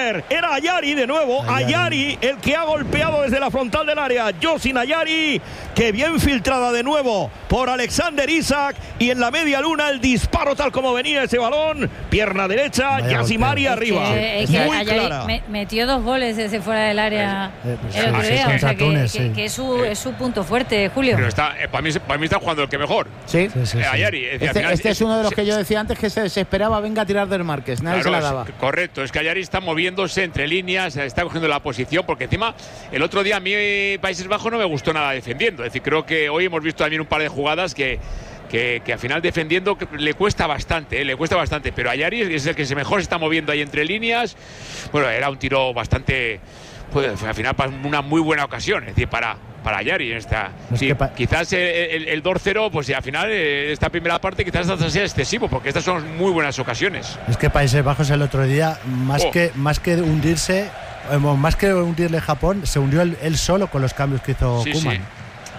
River. Era Ayari de nuevo. Ayari el que ha golpeado desde la frontal del área. Josin Ayari, que bien filtrada de nuevo por Alexander Isak. Y en la media luna el disparo tal como venía ese balón. Pierna derecha, Yasimari arriba. Muy clara. Metió 2 goles desde fuera del área el otro día. O sea que es su punto fuerte, Julio. Pero para mí está jugando el que mejor. Sí. Ayari. Este es uno de los que yo decía antes que se desesperaba, venga a tirar del Márquez. Nadie se la daba. Correcto, es que Ayari está moviéndose entre líneas, está cogiendo la posición, porque encima el otro día a mí Países Bajos no me gustó nada defendiendo. Es decir, creo que hoy hemos visto también un par de jugadas que al final defendiendo le cuesta bastante, pero Ayari es el que mejor se está moviendo ahí entre líneas. Bueno, era un tiro bastante, pues al final una muy buena ocasión, es decir, para Ayari en esta. Sí, quizás el 2-0, pues al final esta primera parte quizás hasta sea excesivo, porque estas son muy buenas ocasiones. Es que Países Bajos el otro día, más que hundirse, más que hundirle Japón, se hundió él solo con los cambios que hizo Koeman. Sí.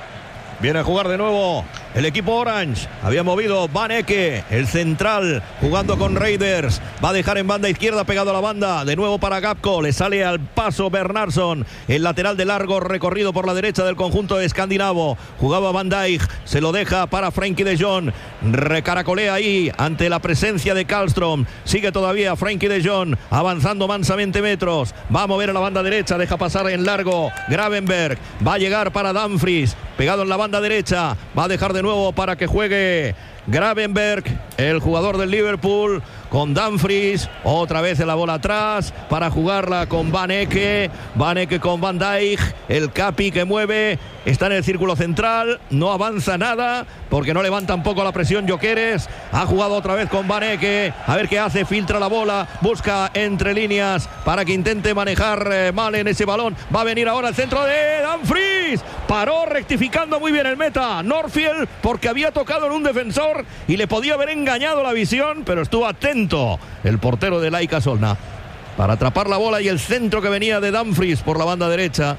Viene a jugar de nuevo el equipo Orange. Había movido Van Ecke, el central, jugando con Raiders. Va a dejar en banda izquierda pegado a la banda. De nuevo para Gapco. Le sale al paso Bernardsson. El lateral de largo recorrido por la derecha del conjunto escandinavo. Jugaba Van Dijk. Se lo deja para Frenkie de Jong. Recaracolea ahí ante la presencia de Karlström. Sigue todavía Frenkie de Jong avanzando mansamente metros. Va a mover a la banda derecha. Deja pasar en largo Gravenberg. Va a llegar para Dumfries. Pegado en la banda derecha. Va a dejar de nuevo para que juegue Gravenberg, el jugador del Liverpool, con Dumfries. Otra vez en la bola atrás para jugarla con Van Ecke. Van Ecke con Van Dijk. El Capi que mueve. Está en el círculo central. No avanza nada porque no levanta tampoco la presión Gyökeres. Ha jugado otra vez con Van Ecke. A ver qué hace. Filtra la bola. Busca entre líneas para que intente manejar mal en ese balón. Va a venir ahora el centro de Dumfries. Paró rectificando muy bien el meta Norfield, porque había tocado en un defensor y le podía haber engañado la visión, pero estuvo atento el portero de Laika Solna para atrapar la bola y el centro que venía de Dumfries por la banda derecha,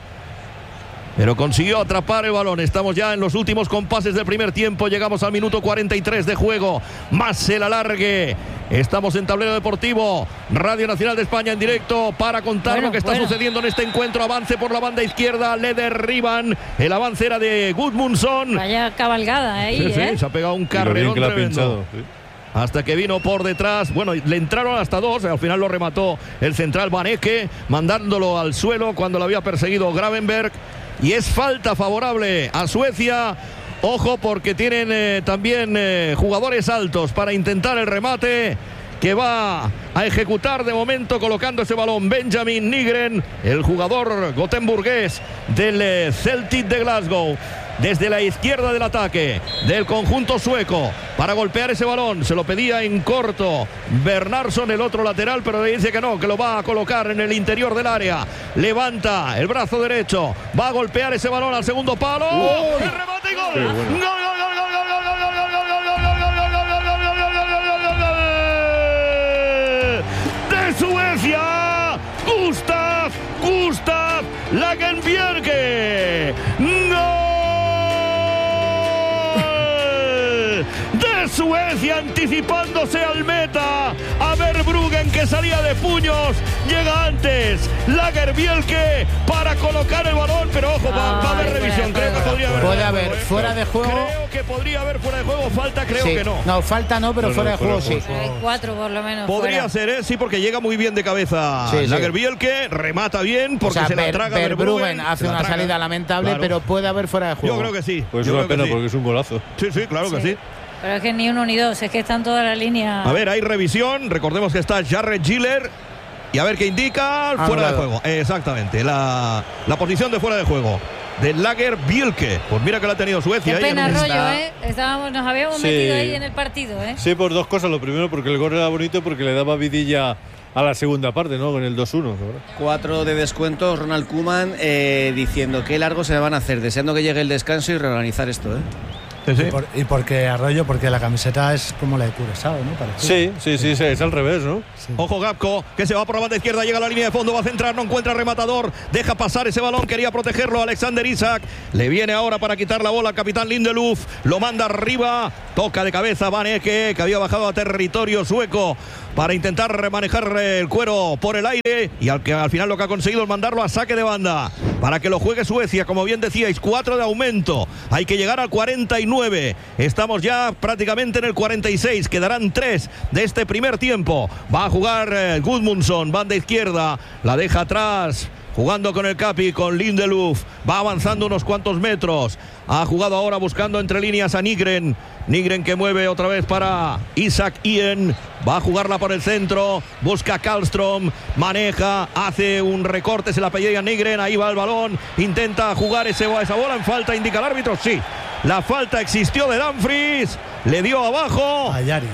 pero consiguió atrapar el balón. Estamos ya en los últimos compases del primer tiempo. Llegamos al minuto 43 de juego. Más el alargue. Estamos en Tablero Deportivo, Radio Nacional de España en directo para contar lo que está sucediendo en este encuentro. Avance por la banda izquierda, le derriban. El avance era de Gudmundsson. Vaya cabalgada ahí, sí, se ha pegado un carrerón tremendo. Hasta que vino por detrás. Bueno, le entraron hasta 2. Al final lo remató el central Van Ecke, mandándolo al suelo cuando lo había perseguido Gravenberg. Y es falta favorable a Suecia. Ojo, porque tienen también jugadores altos para intentar el remate, que va a ejecutar de momento colocando ese balón Benjamin Nygren, el jugador gotemburgués del Celtic de Glasgow. Desde la izquierda del ataque del conjunto sueco para golpear ese balón. Se lo pedía en corto Bernardsson, el otro lateral, pero le dice que no, que lo va a colocar en el interior del área. Levanta el brazo derecho, va a golpear ese balón al segundo palo. ¡El remate y gol! ¡Gol, gol, gol, gol, gol, gol, gol, gol, gol, gol, gol! De Suecia, Gustav Lagerbielke. ¡Gol! De Suecia, anticipándose al meta. A Verbruggen, que salía de puños, llega antes Lagerbielke para colocar el balón, pero ojo, va a haber revisión. Creo que puede haber fuera de juego. Creo que podría haber fuera de juego. Falta, creo que no. No, falta no, pero fuera de juego sí. Hay 4 por lo menos. Podría ser, sí, porque llega muy bien de cabeza Lagerbielke, remata bien porque se la traga Verbruggen. Hace una salida lamentable, pero puede haber fuera de juego. Yo creo que sí. Pues es una pena porque es un golazo. Sí, claro que sí. Pero es que ni uno ni dos, es que están toda la línea. A ver, hay revisión. Recordemos que está Jarred Giller. Y a ver qué indica. Fuera de juego. Exactamente. La posición de fuera de juego de Lagerbielke. Pues mira que la ha tenido Suecia. Qué pena, Rollo, nos habíamos metido ahí en el partido, Sí, por 2 cosas. Lo primero, porque el gol era bonito, porque le daba vidilla a la segunda parte, ¿no? Con el 2-1. 4 de descuento, Ronald Koeman diciendo qué largo se le van a hacer, deseando que llegue el descanso y reorganizar esto, Sí. Y porque Arroyo, porque la camiseta es como la de Curaçao, ¿no? Sí, es al revés, ¿no? Sí. Ojo Gapco, que se va por la banda izquierda, llega a la línea de fondo, va a centrar, no encuentra rematador, deja pasar ese balón, quería protegerlo Alexander Isak, le viene ahora para quitar la bola al capitán Lindelöf, lo manda arriba, toca de cabeza Van Ecke, que había bajado a territorio sueco para intentar manejar el cuero por el aire y al final lo que ha conseguido es mandarlo a saque de banda para que lo juegue Suecia. Como bien decíais, 4 de aumento, hay que llegar al 49, estamos ya prácticamente en el 46, quedarán 3 de este primer tiempo. Va a jugar Gudmundsson, banda izquierda, la deja atrás, jugando con el Capi, con Lindelöf, va avanzando unos cuantos metros, ha jugado ahora buscando entre líneas a Nygren que mueve otra vez para Isaac Ien, va a jugarla por el centro, busca Karlström, maneja, hace un recorte, se la pellea a Nygren, ahí va el balón, intenta jugar esa bola en falta, indica el árbitro, sí, la falta existió de Dumfries, le dio abajo a Ayari.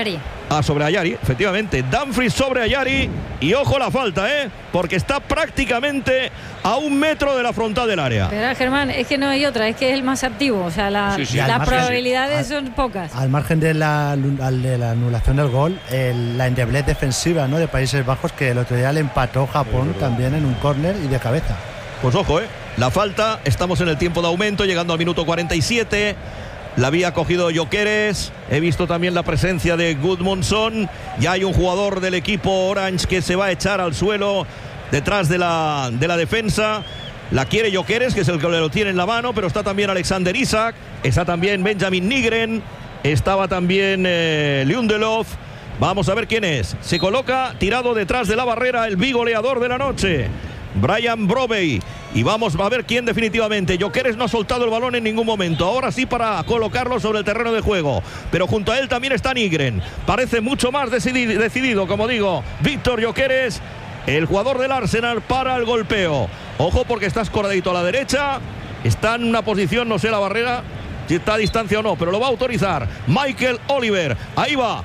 Sobre Ayari, efectivamente. Dumfries sobre Ayari. Y ojo la falta, porque está prácticamente a 1 metro de la frontal del área. Pero Germán, es que no hay otra, es que es el más activo. O sea, las probabilidades son pocas. Al margen de la anulación del gol, la endeblez defensiva, ¿no?, de Países Bajos, que el otro día le empató Japón también en un córner y de cabeza. Pues ojo, la falta, estamos en el tiempo de aumento, llegando al minuto 47. La había cogido Gyökeres, he visto también la presencia de Gudmundsson. Ya hay un jugador del equipo Orange que se va a echar al suelo detrás de la defensa. La quiere Gyökeres, que es el que lo tiene en la mano, pero está también Alexander Isak, está también Benjamin Nygren, estaba también Lindelöf. Vamos a ver quién es. Se coloca tirado detrás de la barrera el bigoleador de la noche, Brian Brobey. Y vamos a ver quién definitivamente. Gyökeres no ha soltado el balón en ningún momento. Ahora sí para colocarlo sobre el terreno de juego. Pero junto a él también está Nygren. Parece mucho más decidido, como digo, Víctor Gyökeres, el jugador del Arsenal, para el golpeo. Ojo porque está escordadito a la derecha. Está en una posición, no sé la barrera, si está a distancia o no, pero lo va a autorizar Michael Oliver. Ahí va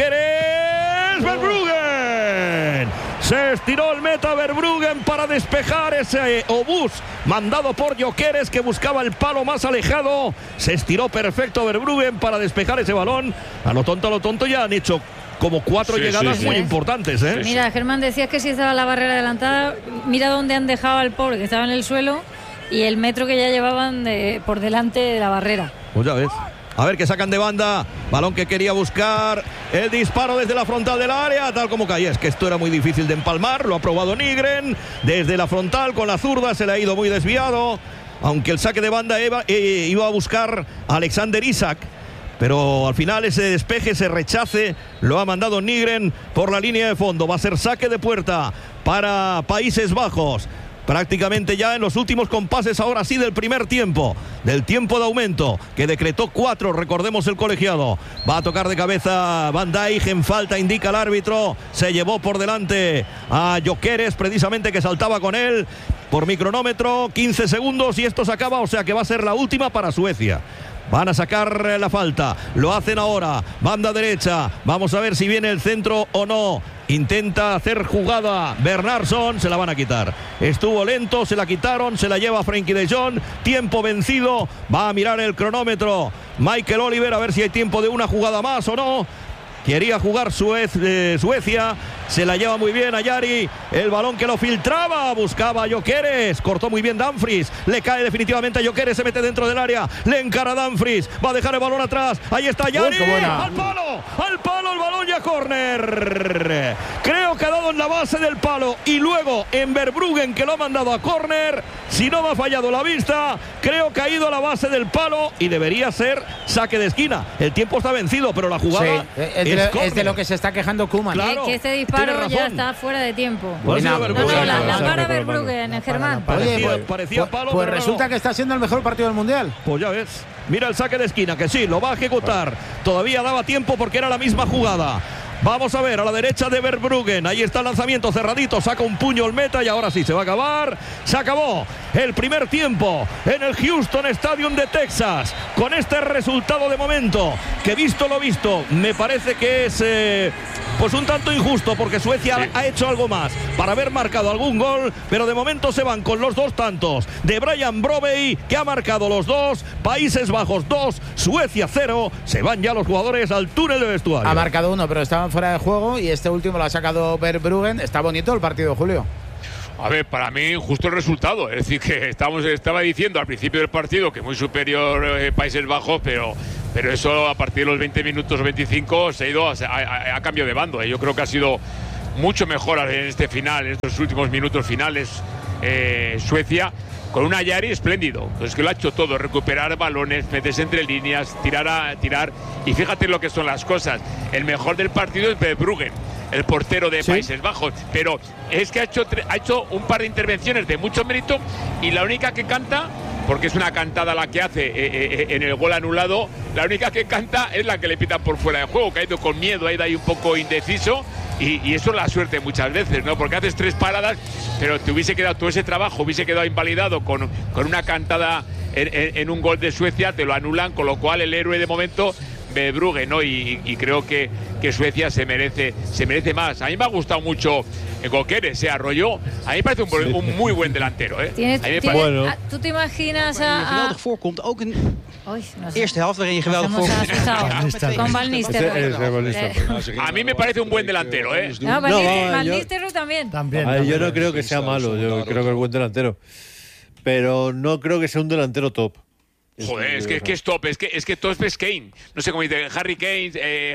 Gyökeres, Verbruggen. Se estiró el meta Verbruggen para despejar ese obús mandado por Gyökeres, que buscaba el palo más alejado. Se estiró perfecto Verbruggen para despejar ese balón. A lo tonto ya han hecho como 4 llegadas muy importantes. Mira, Germán, decías que si estaba la barrera adelantada, mira dónde han dejado al pobre que estaba en el suelo y el metro que ya llevaban por delante de la barrera. Pues ya ves. A ver, que sacan de banda, balón que quería buscar, el disparo desde la frontal del área, tal como caía. Es que esto era muy difícil de empalmar, lo ha probado Nygren, desde la frontal con la zurda, se le ha ido muy desviado, aunque el saque de banda iba a buscar a Alexander Isak, pero al final ese despeje, ese rechace, lo ha mandado Nygren por la línea de fondo. Va a ser saque de puerta para Países Bajos. Prácticamente ya en los últimos compases, ahora sí, del primer tiempo, del tiempo de aumento, que decretó 4, recordemos el colegiado. Va a tocar de cabeza Van Dijk, en falta, indica el árbitro. Se llevó por delante a Gyökeres, precisamente, que saltaba con él. Por mi cronómetro, 15 segundos y esto se acaba, o sea que va a ser la última para Suecia. Van a sacar la falta, lo hacen ahora, banda derecha, vamos a ver si viene el centro o no. Intenta hacer jugada Bernardsson, se la van a quitar. Estuvo lento, se la quitaron, se la lleva Frenkie de Jong. Tiempo vencido, va a mirar el cronómetro Michael Oliver a ver si hay tiempo de una jugada más o no. Quería jugar Suecia, se la lleva muy bien a Ayari, el balón que lo filtraba, buscaba a Gyökeres, cortó muy bien Dumfries, le cae definitivamente a Gyökeres, se mete dentro del área, le encara a Dumfries, va a dejar el balón atrás, ahí está Ayari, al palo, el balón ya córner. Creo que ha dado en la base del palo y luego en Verbruggen, que lo ha mandado a córner. Si no me ha fallado la vista, creo que ha ido a la base del palo y debería ser saque de esquina. El tiempo está vencido, pero la jugada es de lo que se está quejando Koeman. Claro, que este disparo ya está fuera de tiempo. La para Verbruggen, Germán. Parecía palo. Pues resulta que está siendo el mejor partido del Mundial. Pues ya ves. Mira el saque de esquina, que sí, lo va a ejecutar. Todavía daba tiempo porque era la misma jugada. Vamos a ver, a la derecha de Verbruggen. Ahí está el lanzamiento cerradito. Saca un puño el meta y ahora sí se va a acabar. Se acabó el primer tiempo en el Houston Stadium de Texas. Con este resultado de momento, que visto lo visto, me parece que es pues un tanto injusto, porque Suecia ha hecho algo más para haber marcado algún gol, pero de momento se van con los 2 tantos de Brian Brobey, que ha marcado los 2. Países Bajos 2, Suecia 0. Se van ya los jugadores al túnel de vestuario. Ha marcado 1, pero estaban fuera de juego y este último lo ha sacado Verbruggen. Está bonito el partido, Julio. A ver, para mí justo el resultado, es decir, que estaba diciendo al principio del partido que muy superior Países Bajos, pero pero eso a partir de los 20 minutos o 25 se ha ido a cambio de bando. Yo creo que ha sido mucho mejor en este final, en estos últimos minutos finales, Suecia, con un Ayari espléndido. Entonces, que lo ha hecho todo: recuperar balones, meterse entre líneas, tirar. Y fíjate lo que son las cosas. El mejor del partido es Verbruggen, el portero de Países Bajos. Pero es que ha hecho un par de intervenciones de mucho mérito, y la única que canta, porque es una cantada la que hace en el gol anulado, la única que canta es la que le pitan por fuera de juego, que ha ido con miedo, ha ido ahí un poco indeciso. Y eso es la suerte muchas veces, ¿no? Porque haces 3 paradas, pero te hubiese quedado todo ese trabajo, hubiese quedado invalidado con una cantada en un gol de Suecia, te lo anulan, con lo cual el héroe de momento, Verbruggen, ¿no? Y creo que Suecia se merece más. A mí me ha gustado mucho Gyökeres, Arroyo. A mí me parece un muy buen delantero, ¿eh? Bueno. ¿Tú te imaginas geweldig voorkomt, ook in Uy, no sé. eerste helft waarin je geweldig voorkomt. Con Van Nistelrooy. A mí me parece un buen delantero, ¿eh? No, Van Nistelrooy también. Yo no creo que sea malo, yo creo que es buen delantero. Pero no creo que sea un delantero top. Joder, es que es top, es que top es Kane. No sé cómo dice, Harry Kane,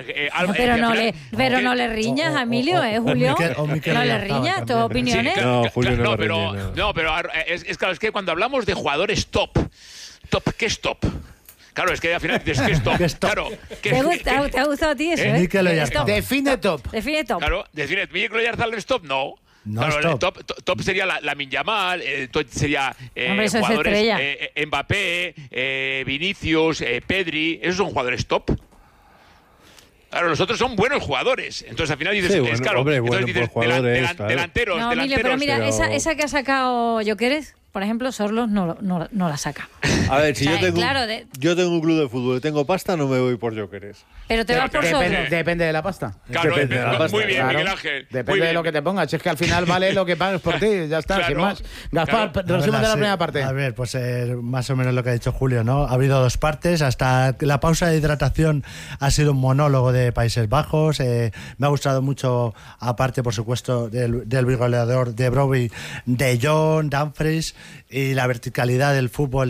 pero no le riñas a Emilio, Julio. No le riñas, tus opiniones. Sí, no, Julio no, pero es claro, es que cuando hablamos de jugadores top, ¿qué es top? Claro, es que al final dices, ¿qué es top? Claro, ¿Te ha gustado a ti eso? Define top. Define top. Claro, define. ¿Mikel Oyarzabal es top? No. No, claro, top sería Lamine Yamal, top sería jugadores Mbappé, Vinicius, Pedri. Esos son jugadores top. Claro, los otros son buenos jugadores. Entonces al final dices, sí, es claro. Hombre, entonces dices, delanteros. No, Emilio, pero mira, esa que ha sacado Gyökeres, por ejemplo, Sorlos no la saca. A ver, si yo tengo un club de fútbol y tengo pasta, no me voy por Gyökeres. Pero te vas por Sorlos. Depende de la pasta. Claro, Depende de la pasta. Muy bien, Miguel Ángel. Depende de lo que te pongas. Es que al final vale lo que pagues por ti. Ya está, sin más. Gaspar, resumen de la primera parte. A ver, pues más o menos lo que ha dicho Julio, ¿no? Ha habido 2 partes. Hasta la pausa de hidratación ha sido un monólogo de Países Bajos. Me ha gustado mucho, aparte, por supuesto, del bigoleador de Broby, de John, Dumfries, y la verticalidad del fútbol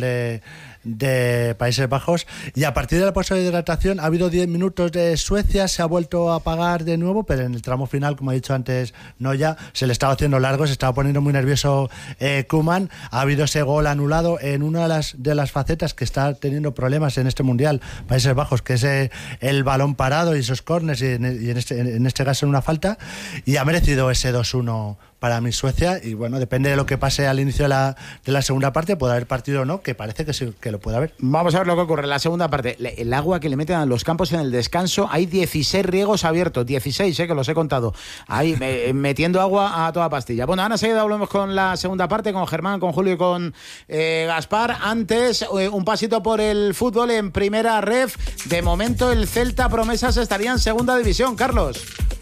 de Países Bajos. Y a partir de la pausa de hidratación ha habido 10 minutos de Suecia, se ha vuelto a apagar de nuevo, pero en el tramo final, como ha dicho antes Noya, se le estaba haciendo largo, se estaba poniendo muy nervioso Koeman. Ha habido ese gol anulado en una de las facetas que está teniendo problemas en este Mundial Países Bajos, que es el balón parado y esos córners, y en este caso en una falta, y ha merecido ese 2-1 para mí Suecia. Y bueno, depende de lo que pase al inicio de la segunda parte, puede haber partido o no, que parece que sí, que lo puede haber. Vamos a ver lo que ocurre en la segunda parte. El agua que le meten a los campos en el descanso, hay 16 riegos abiertos, 16, que los he contado, ahí metiendo agua a toda pastilla. Bueno, ahora enseguida hablamos con la segunda parte, con Germán, con Julio y con Gaspar. Antes, un pasito por el fútbol en primera ref. De momento el Celta Promesas estaría en segunda división, Carlos.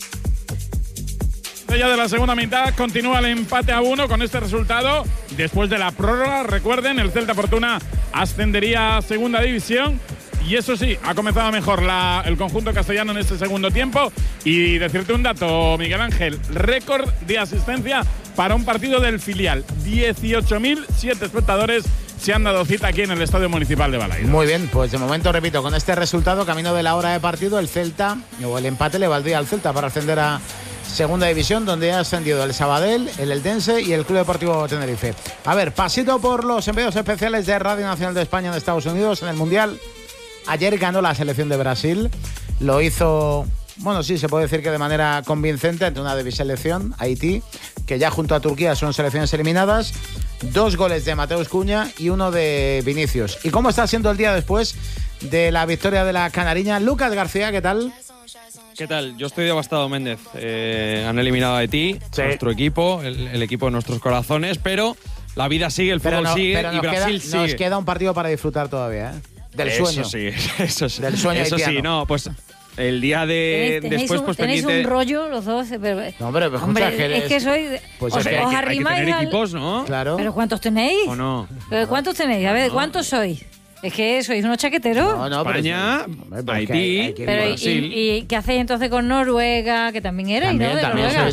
Ya de la segunda mitad continúa el empate a 1 con este resultado. Después de la prórroga, recuerden, el Celta Fortuna ascendería a segunda división. Y eso sí, ha comenzado mejor el conjunto castellano en este segundo tiempo. Y decirte un dato, Miguel Ángel, récord de asistencia para un partido del filial. 18.007 espectadores se han dado cita aquí en el Estadio Municipal de Balaidos. Muy bien, pues de momento, repito, con este resultado, camino de la hora de partido, el Celta, o el empate le valdría al Celta para ascender a segunda división, donde ha ascendido el Sabadell, el Eldense y el Club Deportivo Tenerife. A ver, pasito por los enviados especiales de Radio Nacional de España en Estados Unidos en el Mundial. Ayer ganó la selección de Brasil, lo hizo, bueno, sí, se puede decir que de manera convincente ante una débil selección, Haití, que ya junto a Turquía son selecciones eliminadas. 2 goles de Mateus Cunha y 1 de Vinicius. ¿Y cómo está siendo el día después de la victoria de la canariña? Lucas García, ¿qué tal? ¿Qué tal? Yo estoy devastado, Méndez. Han eliminado a Haití, nuestro equipo, el equipo de nuestros corazones, pero la vida sigue, el fútbol sigue y Brasil sigue. Nos queda un partido para disfrutar todavía, ¿eh? Del sueño. Eso sí. Del sueño eso haitiano. sí, no, pues el día de después pues tenéis pendiente. un rollo los dos. No, hombre, es que soy. Pues os arrimáis hay que tener equipos, ¿no? Claro. ¿Pero cuántos tenéis? ¿O no? ¿Cuántos tenéis? A ver, ¿cuántos sois? Es que sois unos chaqueteros. No, España, Haití, pero Brasil. ¿Y qué hacéis entonces con Noruega? Que también erais, ¿no? De Noruega.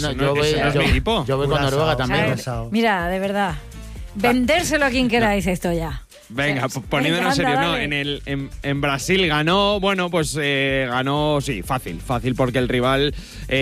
Yo voy con Noruega también. Mira, de verdad, vendérselo a quien queráis esto ya. Venga, poniéndonos en serio, ¿no? En Brasil ganó, bueno, pues ganó, sí, fácil, porque el rival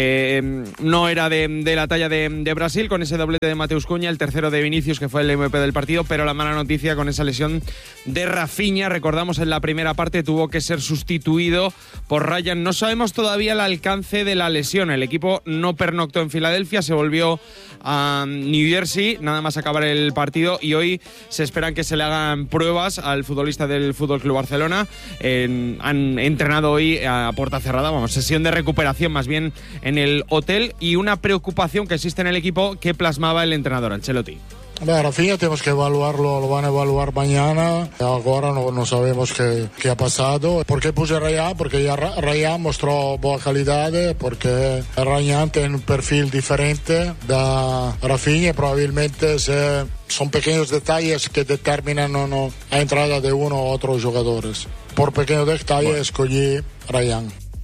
no era de la talla de Brasil, con ese doblete de Mateus Cunha, el tercero de Vinicius, que fue el MVP del partido, pero la mala noticia con esa lesión de Rafinha, recordamos en la primera parte, tuvo que ser sustituido por Ryan. No sabemos todavía el alcance de la lesión, el equipo no pernoctó en Filadelfia, se volvió a New Jersey, nada más acabar el partido, y hoy se esperan que se le hagan pruebas al futbolista del FC Barcelona. Han entrenado hoy a puerta cerrada, sesión de recuperación más bien en el hotel, y una preocupación que existe en el equipo que plasmaba el entrenador Ancelotti. Rafinha tenemos que evaluarlo, lo van a evaluar mañana. Ahora no sabemos qué ha pasado. ¿Por qué puse Ryan? Porque ya Ryan mostró buena calidad, porque Ryan tiene un perfil diferente de Rafinha. Probablemente son pequeños detalles que determinan la entrada de uno u otros jugadores. Por pequeños detalles escogí Ryan.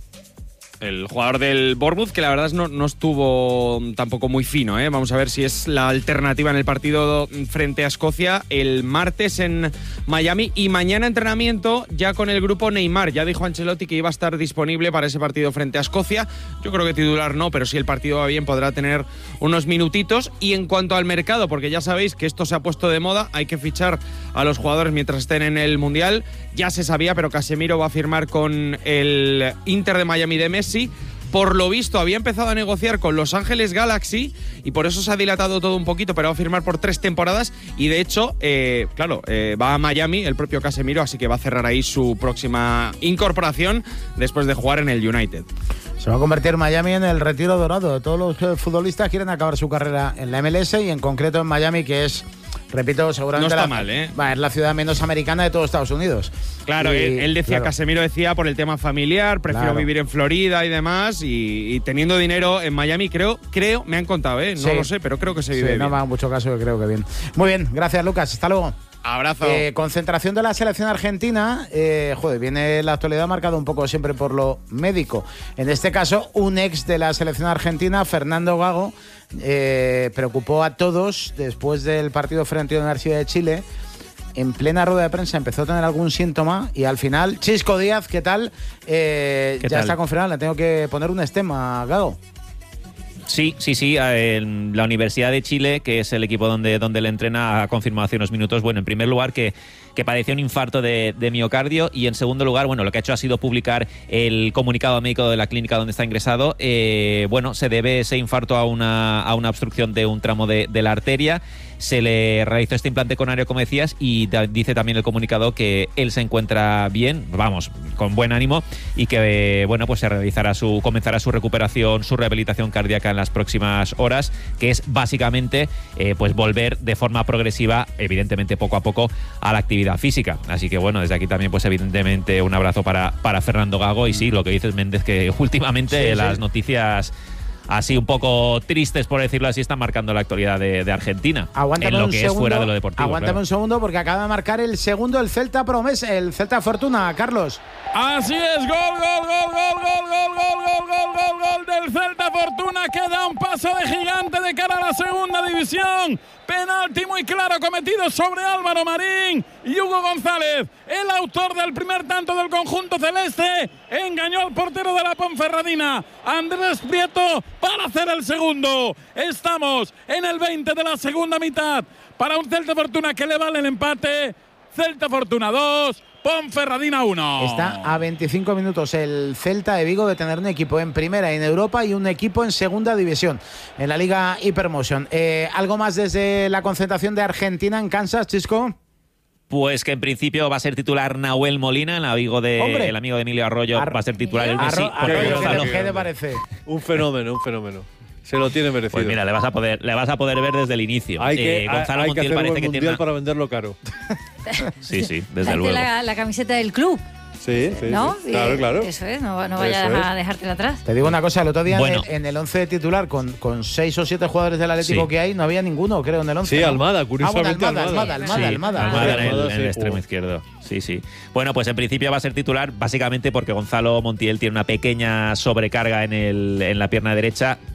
El jugador del Bournemouth, que la verdad no estuvo tampoco muy fino, ¿eh? Vamos a ver si es la alternativa en el partido frente a Escocia el martes en Miami, y mañana entrenamiento ya con el grupo Neymar. Ya dijo Ancelotti que iba a estar disponible para ese partido frente a Escocia. Yo creo que titular no, pero si el partido va bien podrá tener unos minutitos. Y en cuanto al mercado, porque ya sabéis que esto se ha puesto de moda, hay que fichar a los jugadores mientras estén en el Mundial. Ya se sabía, pero Casemiro va a firmar con el Inter de Miami de Messi. Por lo visto había empezado a negociar con Los Ángeles Galaxy y por eso se ha dilatado todo un poquito, pero va a firmar por 3 temporadas y de hecho, va a Miami el propio Casemiro, así que va a cerrar ahí su próxima incorporación después de jugar en el United. Se va a convertir Miami en el retiro dorado. Todos los futbolistas quieren acabar su carrera en la MLS y en concreto en Miami, que es, repito, seguramente no está mal, ¿eh? Es la ciudad menos americana de todo Estados Unidos. Claro, él decía, claro. Casemiro decía por el tema familiar, prefiero vivir en Florida y demás, y teniendo dinero en Miami, creo, me han contado, no lo sé, pero creo que se vive bien. No me haga mucho caso, que creo que bien. Muy bien, gracias Lucas, hasta luego. Abrazo. Concentración de la selección argentina. Viene la actualidad marcada un poco siempre por lo médico. En este caso, un ex de la selección argentina, Fernando Gago, preocupó a todos después del partido frente a la Universidad de Chile. En plena rueda de prensa empezó a tener algún síntoma y al final, Chisco Díaz, ¿qué tal? Está confirmado, le tengo que poner un estem a Gago. Sí. En la Universidad de Chile, que es el equipo donde le entrena, ha confirmado hace unos minutos, en primer lugar que padeció un infarto de miocardio, y en segundo lugar, lo que ha hecho ha sido publicar el comunicado médico de la clínica donde está ingresado. Se debe ese infarto a una obstrucción de un tramo de la arteria. Se le realizó este implante coronario, como decías, y dice también el comunicado que él se encuentra bien, con buen ánimo, y que se comenzará su recuperación, su rehabilitación cardíaca en las próximas horas, que es básicamente volver de forma progresiva, evidentemente poco a poco, a la actividad física. Así que desde aquí también evidentemente un abrazo para Fernando Gago. Y sí, lo que dices, Méndez, que últimamente las noticias así un poco tristes, por decirlo así, están marcando la actualidad de Argentina. Aguántame en lo que es fuera de lo deportivo. Aguántame un segundo, porque acaba de marcar el segundo el Celta Promesa, el Celta Fortuna, Carlos. Así es, gol del Celta Fortuna, que da un paso de gigante de cara a la segunda división. Penalti muy claro cometido sobre Álvaro Marín, y Hugo González, el autor del primer tanto del conjunto celeste, engañó al portero de la Ponferradina, Andrés Prieto, para hacer el segundo. Estamos en el 20 de la segunda mitad para un Celta Fortuna que le vale el empate. Celta Fortuna 2, Ponferradina 1. Está a 25 minutos el Celta de Vigo de tener un equipo en primera y en Europa y un equipo en segunda división en la Liga Hypermotion. ¿Algo más desde la concentración de Argentina en Kansas, Chisco? Pues que en principio va a ser titular Nahuel Molina, el amigo de Emilio Arroyo, va a ser titular el Messi. ¿Qué te parece? Un fenómeno. Se lo tiene merecido. Pues mira, le vas a poder ver desde el inicio. Gonzalo Montiel parece que tiene para venderlo caro. Sí, desde luego. La camiseta del club. Sí, ¿no? Claro. Eso es, no vayas a dejártela atrás. Te digo una cosa, el otro día en el 11 titular, con 6 o 7 jugadores del Atlético que hay, no había ninguno, creo, en el 11. Sí, ¿no? Almada, curiosamente. Almada en el extremo izquierdo. Sí. Pues en principio va a ser titular, básicamente porque Gonzalo Montiel tiene una pequeña sobrecarga en la pierna derecha.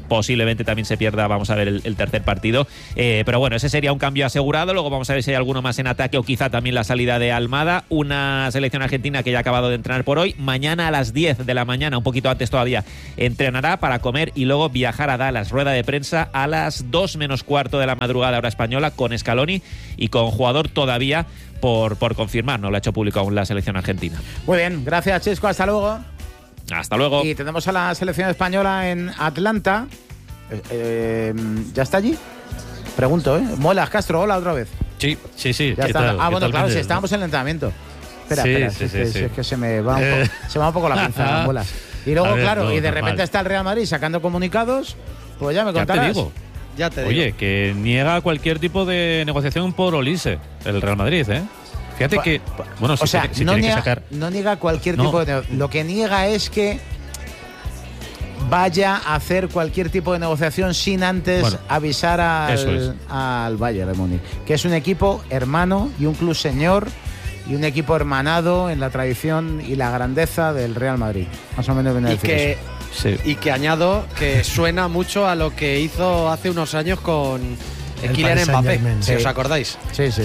posiblemente también se pierda, vamos a ver, el tercer partido. Pero bueno, ese sería un cambio asegurado. Luego vamos a ver si hay alguno más en ataque o quizá también la salida de Almada. Una selección argentina que ya ha acabado de entrenar por hoy. Mañana a las 10 de la mañana, un poquito antes todavía, entrenará para comer y luego viajar a Dallas. Rueda de prensa a las 2 menos cuarto de la madrugada hora española con Scaloni y con jugador todavía por confirmar. No lo ha hecho público aún la selección argentina. Muy bien, gracias Chisco, hasta luego. Hasta luego. Y tenemos a la selección española en Atlanta. ¿Ya está allí? Pregunto, Muelas Castro, hola otra vez. Sí. Ya está. Bueno, claro, sí, estábamos en el entrenamiento. Espera, es que se me va un poco la pinza, Muelas. Y luego, claro, y de repente está el Real Madrid sacando comunicados, pues ya me contarás. Ya te digo. Oye, que niega cualquier tipo de negociación por Olise, el Real Madrid, Fíjate que, bueno, o sea, no niega cualquier tipo de... Lo que niega es que vaya a hacer cualquier tipo de negociación sin antes avisar al Bayern de Múnich, que es un equipo hermano y un club señor y un equipo hermanado en la tradición y la grandeza del Real Madrid. Más o menos viene a decir eso. Y que añado que suena mucho a lo que hizo hace unos años con Kylian Mbappé, si os acordáis. Sí. O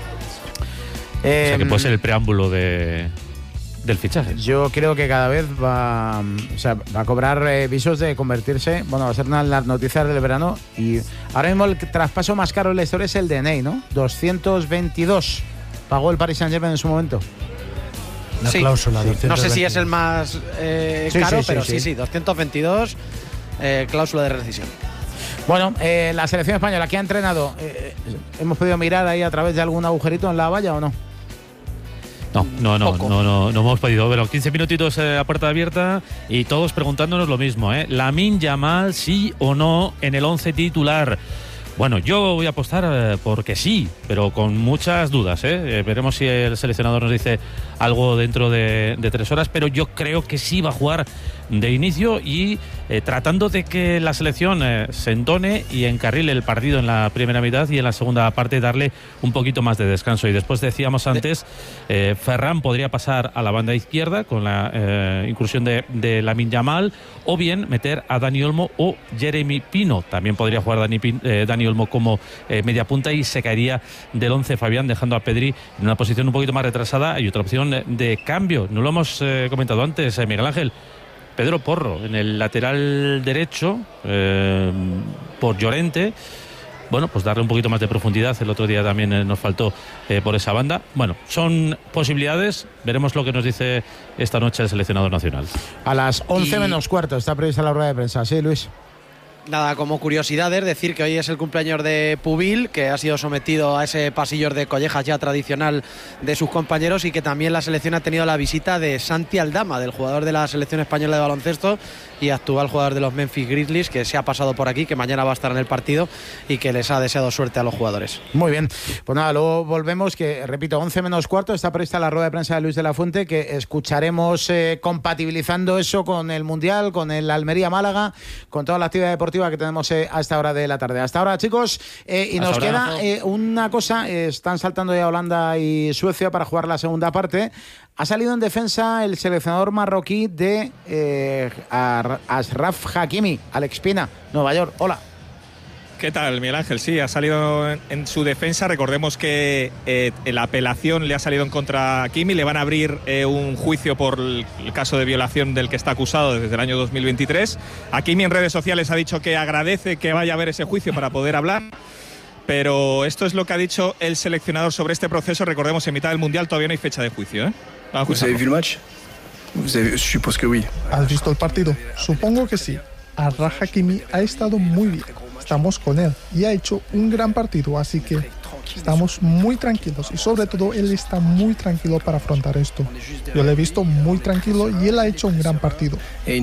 sea, que puede ser el preámbulo del fichaje. Yo creo que cada vez va a cobrar visos de convertirse, va a ser una de las noticias del verano. Y ahora mismo el traspaso más caro de la historia es el de Ney, ¿no? 222 pagó el Paris Saint-Germain en su momento. La cláusula, 222. No sé si es el más caro, pero sí, 222, cláusula de rescisión. Bueno, la selección española que ha entrenado, ¿hemos podido mirar ahí a través de algún agujerito en la valla o no? No hemos podido. Pero 15 minutitos a puerta abierta y todos preguntándonos lo mismo, Lamine Yamal, sí o no en el 11 titular. Bueno, yo voy a apostar porque sí, pero con muchas dudas, Veremos si el seleccionador nos dice algo dentro de 3 horas, pero yo creo que sí va a jugar de inicio y tratando de que la selección se entone y encarrile el partido en la primera mitad y en la segunda parte darle un poquito más de descanso. Y después decíamos antes, Ferran podría pasar a la banda izquierda con la incursión de Lamine Yamal, o bien meter a Dani Olmo o Jeremy Pino. También podría jugar Dani Olmo como media punta y se caería del 11 Fabián, dejando a Pedri en una posición un poquito más retrasada. Y otra opción de cambio, no lo hemos comentado antes, Miguel Ángel, Pedro Porro en el lateral derecho por Llorente. Bueno, pues darle un poquito más de profundidad. El otro día también nos faltó por esa banda. Bueno, son posibilidades. Veremos lo que nos dice esta noche el seleccionador nacional. A las 11 menos cuarto está prevista la rueda de prensa. Sí, Luis. Nada, como curiosidades, decir que hoy es el cumpleaños de Pubil, que ha sido sometido a ese pasillo de collejas ya tradicional de sus compañeros, y que también la selección ha tenido la visita de Santi Aldama, del jugador de la selección española de baloncesto y actual jugador de los Memphis Grizzlies, que se ha pasado por aquí, que mañana va a estar en el partido y que les ha deseado suerte a los jugadores. Muy bien, pues nada, luego volvemos, que repito, 11 menos cuarto está prevista la rueda de prensa de Luis de la Fuente, que escucharemos compatibilizando eso con el Mundial, con el Almería-Málaga, con toda la actividad deportiva que tenemos a esta hora de la tarde. Hasta ahora, chicos, y nos queda una cosa. Están saltando ya Holanda y Suecia para jugar la segunda parte. Ha salido en defensa el seleccionador marroquí de Ashraf Hakimi, Alex Pina, Nueva York. Hola. ¿Qué tal, Miguel Ángel? Sí, ha salido en su defensa. Recordemos que la apelación le ha salido en contra a Hakimi. Le van a abrir un juicio por el caso de violación del que está acusado desde el año 2023. Hakimi en redes sociales ha dicho que agradece que vaya a haber ese juicio para poder hablar. Pero esto es lo que ha dicho el seleccionador sobre este proceso. Recordemos, en mitad del Mundial todavía no hay fecha de juicio. ¿Vous avez vu el match? Je suppose que oui. ¿Has visto el partido? Supongo que sí. Ashraf Hakimi ha estado muy bien. Estamos con él y ha hecho un gran partido, así que estamos muy tranquilos y sobre todo él está muy tranquilo para afrontar esto. Yo le he visto muy tranquilo y él ha hecho un gran partido.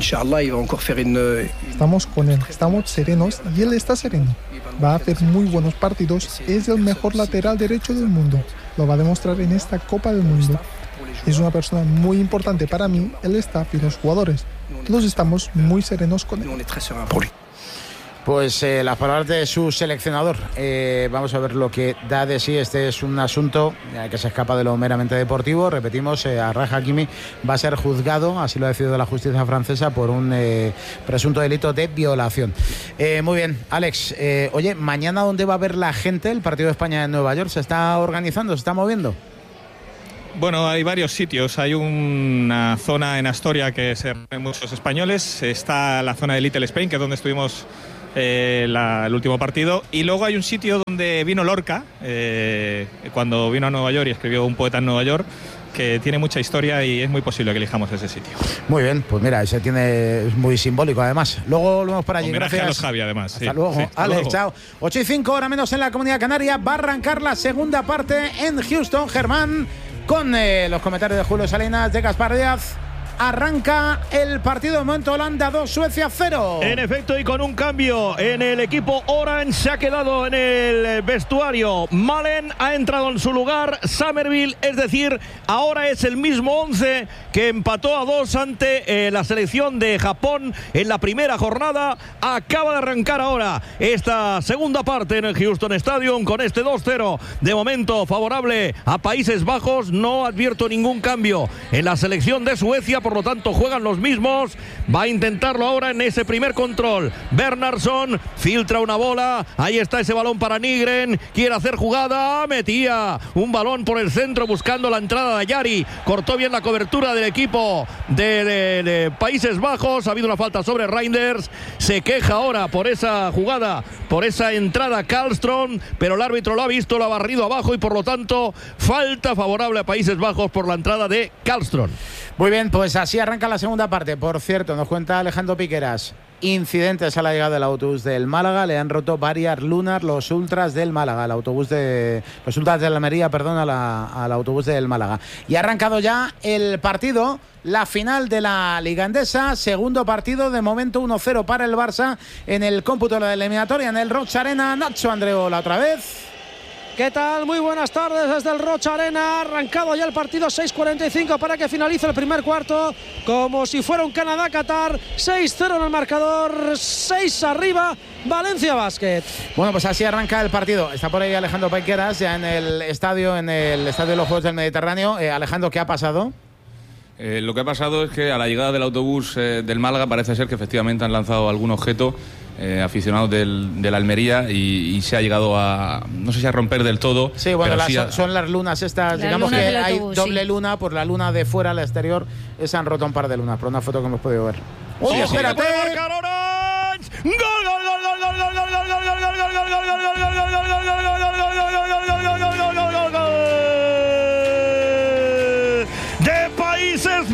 Estamos con él, estamos serenos y él está sereno. Va a hacer muy buenos partidos, es el mejor lateral derecho del mundo. Lo va a demostrar en esta Copa del Mundo. Es una persona muy importante para mí, el staff y los jugadores. Todos estamos muy serenos con él. Pues las palabras de su seleccionador. Vamos a ver lo que da de sí. Este es un asunto que se escapa de lo meramente deportivo. Repetimos, Arraj Hakimi va a ser juzgado, así lo ha decidido la justicia francesa, por un presunto delito de violación. Muy bien, Alex. Oye, mañana, ¿dónde va a ver la gente el partido de España en Nueva York? ¿Se está organizando? ¿Se está moviendo? Bueno, hay varios sitios. Hay una zona en Astoria que se reúnen muchos españoles. Está la zona de Little Spain, que es donde estuvimos el último partido, y luego hay un sitio donde vino Lorca cuando vino a Nueva York y escribió Un poeta en Nueva York, que tiene mucha historia y es muy posible que elijamos ese sitio. Muy bien, pues mira, ese es muy simbólico además. Luego volvemos para allí. Homenaje a los Javi, además. Hasta luego, sí, Alex, luego. Chao. 8:05, hora menos en la Comunidad Canaria. Va a arrancar la segunda parte en Houston, Germán, con los comentarios de Julio Salinas, de Gaspar Díaz. Arranca el partido. De momento, Holanda 2, Suecia 0. En efecto, y con un cambio en el equipo Orange, se ha quedado en el vestuario Malen, ha entrado en su lugar Summerville, es decir, ahora es el mismo 11 que empató a 2 ante la selección de Japón en la primera jornada. Acaba de arrancar ahora esta segunda parte en el Houston Stadium con este 2-0 de momento favorable a Países Bajos. No advierto ningún cambio en la selección de Suecia, por lo tanto juegan los mismos. Va a intentarlo ahora en ese primer control. Bernhardsson filtra una bola, ahí está ese balón para Nygren, quiere hacer jugada, metía un balón por el centro buscando la entrada de Ayari, cortó bien la cobertura del equipo de Países Bajos. Ha habido una falta sobre Reinders, se queja ahora por esa jugada, por esa entrada Karlström, pero el árbitro lo ha visto, lo ha barrido abajo y por lo tanto falta favorable a Países Bajos por la entrada de Karlström. Muy bien, pues así arranca la segunda parte. Por cierto, nos cuenta Alejandro Piqueras, incidentes a la llegada del autobús del Málaga. Le han roto varias lunas los ultras del Málaga, los ultras de la Almería, perdón, al autobús del Málaga. Y ha arrancado ya el partido, la final de la Liga Endesa. Segundo partido, de momento 1-0 para el Barça en el cómputo de la eliminatoria en el Roig Arena. Nacho Andreola otra vez. ¿Qué tal? Muy buenas tardes desde el Roig Arena. Ha arrancado ya el partido, 6:45 para que finalice el primer cuarto. Como si fuera un Canadá-Qatar. 6-0 en el marcador, 6 arriba, Valencia Basket. Bueno, pues así arranca el partido. Está por ahí Alejandro Piqueras, ya en el estadio de los Juegos del Mediterráneo. Alejandro, ¿qué ha pasado? Lo que ha pasado es que a la llegada del autobús del Málaga parece ser que efectivamente han lanzado algún objeto aficionados de la Almería y se ha llegado a, no sé si a romper del todo. Sí, bueno, son las lunas estas, digamos que hay doble luna, por la luna de fuera, la exterior, se han roto un par de lunas, por una foto que hemos podido ver. ¡Oye, espérate! ¡Gol, gol, gol, gol, gol, gol, gol, gol, gol, gol, gol, gol, gol, gol, gol! Países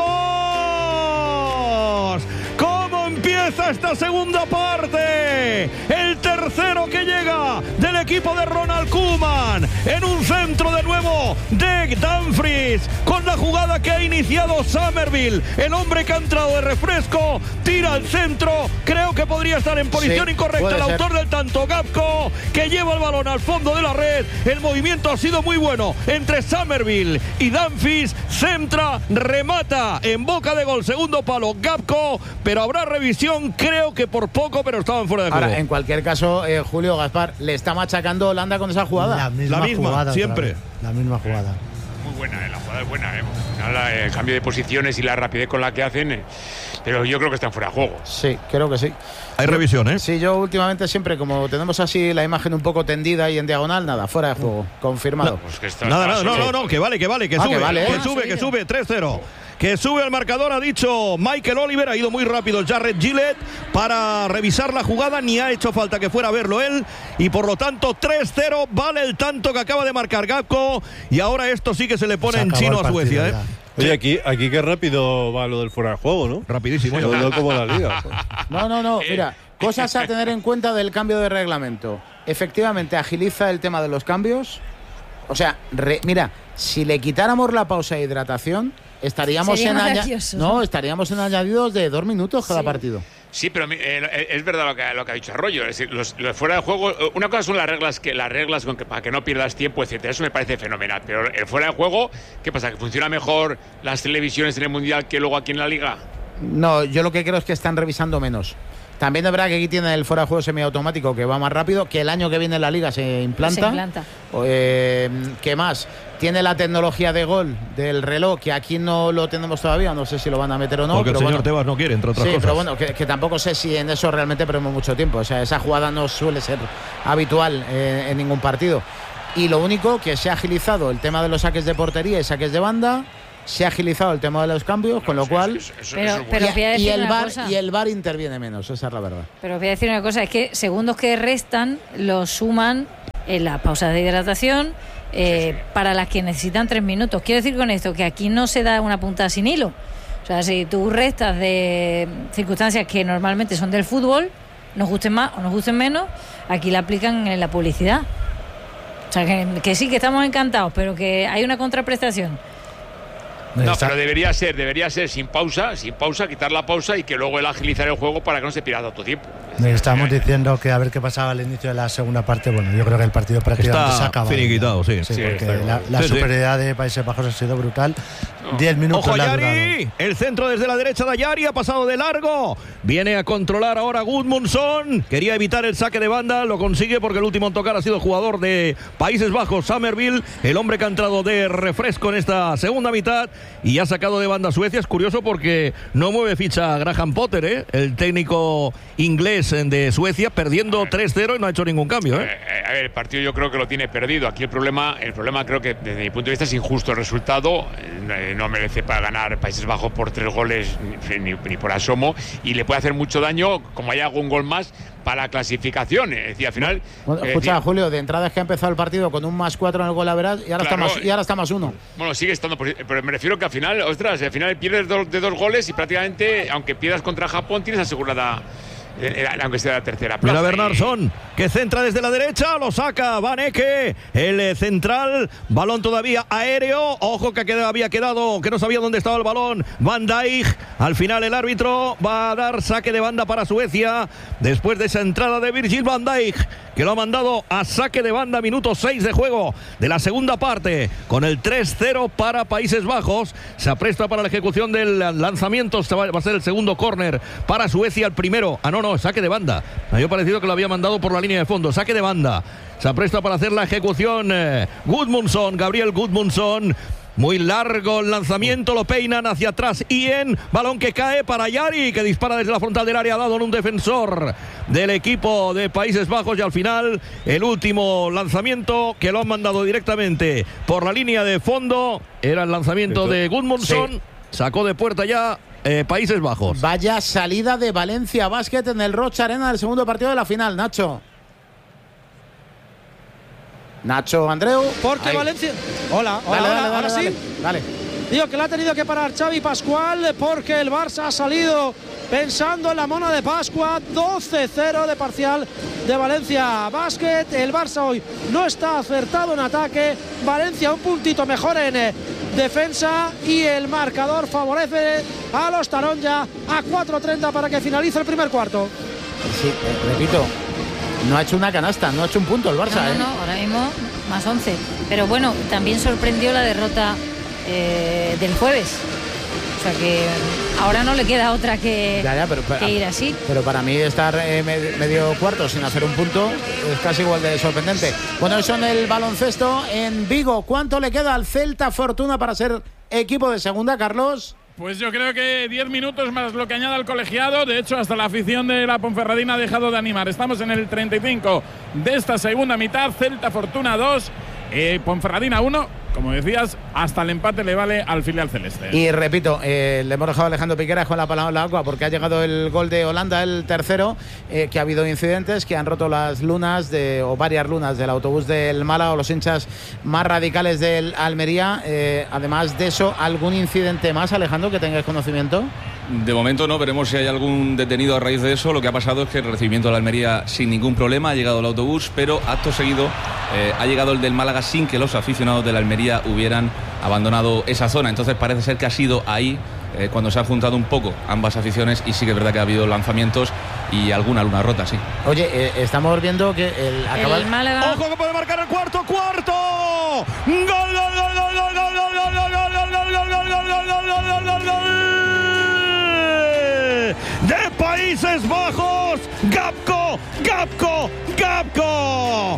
Bajos. ¿Cómo empieza esta segunda parte? El tercero que llega del equipo de Ronald Koeman en un centro de nuevo de Dumfries, con la jugada que ha iniciado Summerville, el hombre que ha entrado de refresco, tira al centro, creo que podría estar en posición incorrecta el autor del tanto, Gapco, que lleva el balón al fondo de la red. El movimiento ha sido muy bueno entre Summerville y Dumfries, centra, remata en boca de gol, segundo palo Gapco, pero habrá revisión, creo que por poco, pero estaban fuera de juego. Ahora, en cualquier caso, Julio, Gaspar, le está machacando Holanda con esa jugada. La misma jugada, siempre. La misma jugada. Muy buena, la jugada es buena, el cambio de posiciones y la rapidez con la que hacen, pero yo creo que están fuera de juego. Sí, creo que sí. Hay revisión, ¿eh? Sí, yo últimamente siempre, como tenemos así la imagen un poco tendida y en diagonal, nada, fuera de juego, confirmado. Pues que no, que vale, que sube, 3-0. Que sube al marcador, ha dicho Michael Oliver, ha ido muy rápido Jarrett Gillett para revisar la jugada, ni ha hecho falta que fuera a verlo él, y por lo tanto 3-0, vale el tanto que acaba de marcar Gapco, y ahora esto sí que se le pone en chino a Suecia, ¿eh? Oye, aquí qué rápido va lo del fuera de juego, ¿no? Rapidísimo. No como la liga. No, mira, cosas a tener en cuenta del cambio de reglamento. Efectivamente, agiliza el tema de los cambios. O sea, mira, si le quitáramos la pausa de hidratación, estaríamos en añadidos de 2 minutos cada partido. Sí, pero es verdad lo que ha dicho Arroyo. Es decir, los fuera de juego, una cosa son las reglas para que no pierdas tiempo, etcétera. Eso me parece fenomenal. Pero el fuera de juego, ¿qué pasa? ¿Que funciona mejor las televisiones en el Mundial que luego aquí en la Liga? No, yo lo que creo es que están revisando menos. También es verdad que aquí tiene el fuera de juego semiautomático que va más rápido, que el año que viene en la liga se implanta. ¿Qué más? Tiene la tecnología de gol del reloj, que aquí no lo tenemos todavía, no sé si lo van a meter o no. Porque pero el señor Tebas no quiere, entre otras cosas. Pero bueno, que tampoco sé si en eso realmente perdemos mucho tiempo. O sea, esa jugada no suele ser habitual en ningún partido. Y lo único que se ha agilizado el tema de los saques de portería y saques de banda. Se ha agilizado el tema de los cambios, con lo cual y el VAR interviene menos, esa es la verdad. Pero os voy a decir una cosa, es que segundos que restan los suman en las pausas de hidratación para las que necesitan 3 minutos. Quiero decir con esto que aquí no se da una puntada sin hilo. O sea, si tú restas de circunstancias que normalmente son del fútbol, nos gusten más o nos gusten menos, aquí la aplican en la publicidad. O sea, que sí, que estamos encantados, pero que hay una contraprestación. No, pero debería ser sin pausa, quitar la pausa y que luego el agilizar el juego para que no se pierda tanto tiempo. Estamos diciendo que a ver qué pasaba al inicio de la segunda parte. Bueno, yo creo que el partido prácticamente se acaba. Finiquitado, sí. Porque la superioridad de Países Bajos ha sido brutal. 10 minutos. ¡Ojo, Ayari! El centro desde la derecha de Ayari ha pasado de largo. Viene a controlar ahora Gudmundsson. Quería evitar el saque de banda, lo consigue porque el último en tocar ha sido el jugador de Países Bajos, Summerville, el hombre que ha entrado de refresco en esta segunda mitad y ha sacado de banda a Suecia. Es curioso porque no mueve ficha Graham Potter, el técnico inglés de Suecia, perdiendo 3-0 y no ha hecho ningún cambio. A ver, el partido yo creo que lo tiene perdido. Aquí el problema creo que desde mi punto de vista es injusto el resultado. No merece para ganar Países Bajos por 3 goles ni por asomo, y le puede hacer mucho daño como haya algún gol más para la clasificación. Es decir, al final. Bueno, escucha, Julio, de entrada es que ha empezado el partido con un +4 en el gol average y ahora está +1. Bueno, sigue estando, pero me refiero que al final, pierdes de 2 goles y prácticamente, aunque pierdas contra Japón, tienes asegurada, aunque sea la tercera plaza. Mira Bernardsson, que centra desde la derecha, lo saca Van Ecke, el central, balón todavía aéreo, ojo que había quedado, que no sabía dónde estaba el balón, Van Dijk. Al final el árbitro va a dar saque de banda para Suecia, después de esa entrada de Virgil Van Dijk, que lo ha mandado a saque de banda, minuto 6 de juego de la segunda parte, con el 3-0 para Países Bajos. Se apresta para la ejecución del lanzamiento, va a ser el segundo córner para Suecia, el primero, saque de banda. Me había parecido que lo había mandado por la línea de fondo. Saque de banda. Se apresta para hacer la ejecución Gudmundsson, Gabriel Gudmundsson. Muy largo el lanzamiento, lo peinan hacia atrás. Ian, balón que cae para Ayari, que dispara desde la frontal del área, dado en un defensor del equipo de Países Bajos. Y al final, el último lanzamiento que lo han mandado directamente por la línea de fondo. Era el lanzamiento de Gudmundsson. Sí. Sacó de puerta ya Países Bajos. Vaya salida de Valencia Basket en el Rocha Arena del segundo partido de la final, Nacho, Andreu. Porque ahí. Valencia. Hola, ahora sí. Dale. Digo que la ha tenido que parar Xavi Pascual porque el Barça ha salido pensando en la mona de Pascua. 12-0 de parcial de Valencia Basket. El Barça hoy no está acertado en ataque. Valencia un puntito mejor en defensa y el marcador favorece a los Taronja a 4:30 para que finalice el primer cuarto. Sí, repito, no ha hecho una canasta, no ha hecho un punto el Barça. No, ahora mismo más 11. Pero bueno, también sorprendió la derrota del jueves. O sea que ahora no le queda otra que ir así. Pero para mí estar medio cuarto sin hacer un punto es casi igual de sorprendente. Bueno, eso en el baloncesto en Vigo. ¿Cuánto le queda al Celta Fortuna para ser equipo de segunda, Carlos? Pues yo creo que 10 minutos más lo que añada el colegiado. De hecho, hasta la afición de la Ponferradina ha dejado de animar. Estamos en el 35 de esta segunda mitad. Celta Fortuna 2, Ponferradina 1. Como decías, hasta el empate le vale al filial celeste. Y repito, le hemos dejado a Alejandro Piqueras con la palabra en la agua porque ha llegado el gol de Holanda, el tercero, que ha habido incidentes que han roto las lunas o varias lunas del autobús del Málaga o los hinchas más radicales del Almería. Además de eso, ¿algún incidente más, Alejandro, que tengáis conocimiento? De momento no, veremos si hay algún detenido a raíz de eso. Lo que ha pasado es que el recibimiento de la Almería sin ningún problema, ha llegado el autobús, pero acto seguido ha llegado el del Málaga sin que los aficionados de la Almería hubieran abandonado esa zona. Entonces parece ser que ha sido ahí cuando se han juntado un poco ambas aficiones y sí que es verdad que ha habido lanzamientos y alguna luna rota, sí. Oye, estamos viendo que el Málaga... ¡Ojo que puede marcar el cuarto! ¡Gol, gol, gol, gol, gol, gol, gol, gol, gol, gol, gol, gol, gol, gol, gol, de Países Bajos! Gapco, Gapco, Gapco.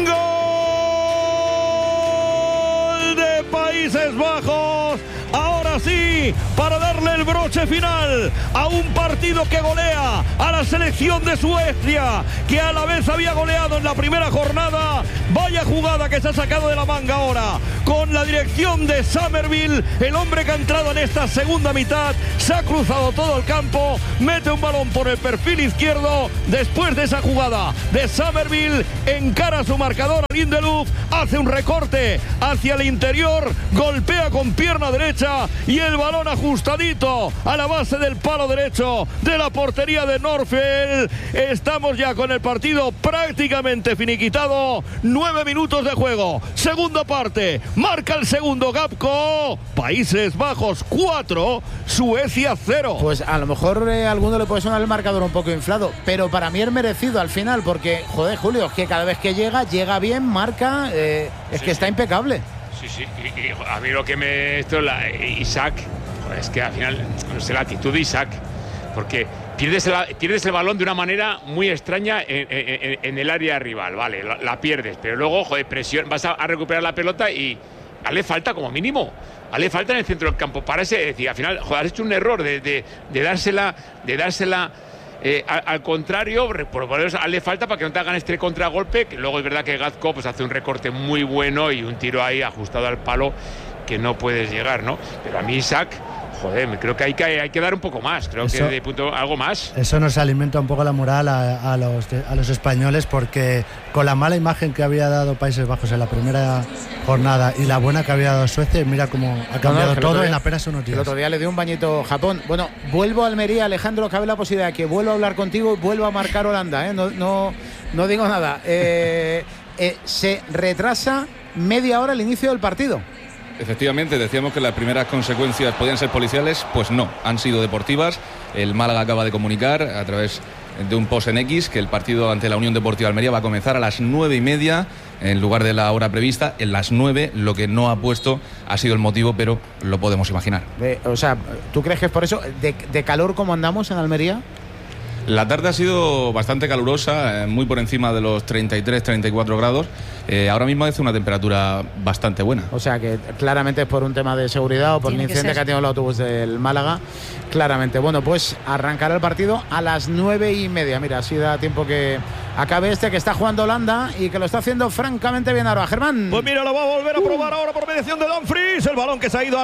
Gol de Países Bajos. Ahora sí, para darle el broche final a un partido que golea a la selección de Suecia, que a la vez había goleado en la primera jornada. Vaya jugada que se ha sacado de la manga ahora, con la dirección de Summerville, el hombre que ha entrado en esta segunda mitad, se ha cruzado todo el campo, mete un balón por el perfil izquierdo. Después de esa jugada de Summerville, encara su marcador a Lindelof, hace un recorte hacia el interior, golpea con pierna derecha y el balón ajustadito a la base del palo derecho de la portería de Norfeld. Estamos ya con el partido prácticamente finiquitado. 9 minutos de juego, segunda parte, marca el segundo Gapco. Países Bajos 4, Suecia 0. Pues a lo mejor a alguno le puede sonar el marcador un poco inflado, pero para mí es merecido al final, porque joder, Julio, es que cada vez que llega bien, marca, es que está impecable. Sí, y a mí lo que me... Isaac, joder, es que al final, no sé, la actitud de Isaac, porque pierdes el balón de una manera muy extraña en el área rival, vale, la pierdes, pero luego, joder, presión, vas a recuperar la pelota y hazle falta como mínimo. Hazle falta en el centro del campo. Para ese, decir, al final, joder, has hecho un error de dársela al contrario, por eso hazle falta para que no te hagan este contragolpe, que luego es verdad que Gapco pues hace un recorte muy bueno y un tiro ahí ajustado al palo que no puedes llegar, ¿no? Pero a mí Isaac, joder, creo que hay que dar un poco más, creo que de punto algo más. Eso nos alimenta un poco la moral a los españoles, porque con la mala imagen que había dado Países Bajos en la primera jornada y la buena que había dado Suecia, mira cómo ha cambiado todo en apenas unos días. El otro día le dio un bañito Japón. Bueno, vuelvo a Almería, Alejandro, cabe la posibilidad de que vuelva a hablar contigo y vuelva a marcar Holanda, ¿eh? No digo nada. Se retrasa media hora el inicio del partido. Efectivamente, decíamos que las primeras consecuencias podían ser policiales, pues no, han sido deportivas. El Málaga acaba de comunicar a través de un post en X que el partido ante la Unión Deportiva Almería va a comenzar a las 9:30 en lugar de la hora prevista, en las 9. Lo que no ha puesto ha sido el motivo, pero lo podemos imaginar. O sea, ¿tú crees que es por eso? ¿De calor cómo andamos en Almería? La tarde ha sido bastante calurosa, muy por encima de los 33-34 grados. Ahora mismo hace una temperatura bastante buena. O sea que claramente es por un tema de seguridad o por el incidente que ha tenido el autobús del Málaga. Claramente. Bueno, pues arrancará el partido a las 9:30. Mira, así da tiempo que acabe que está jugando Holanda y que lo está haciendo francamente bien ahora. Germán. Pues mira, lo va a volver a probar ahora por mediación de Dumfries. El balón que se ha ido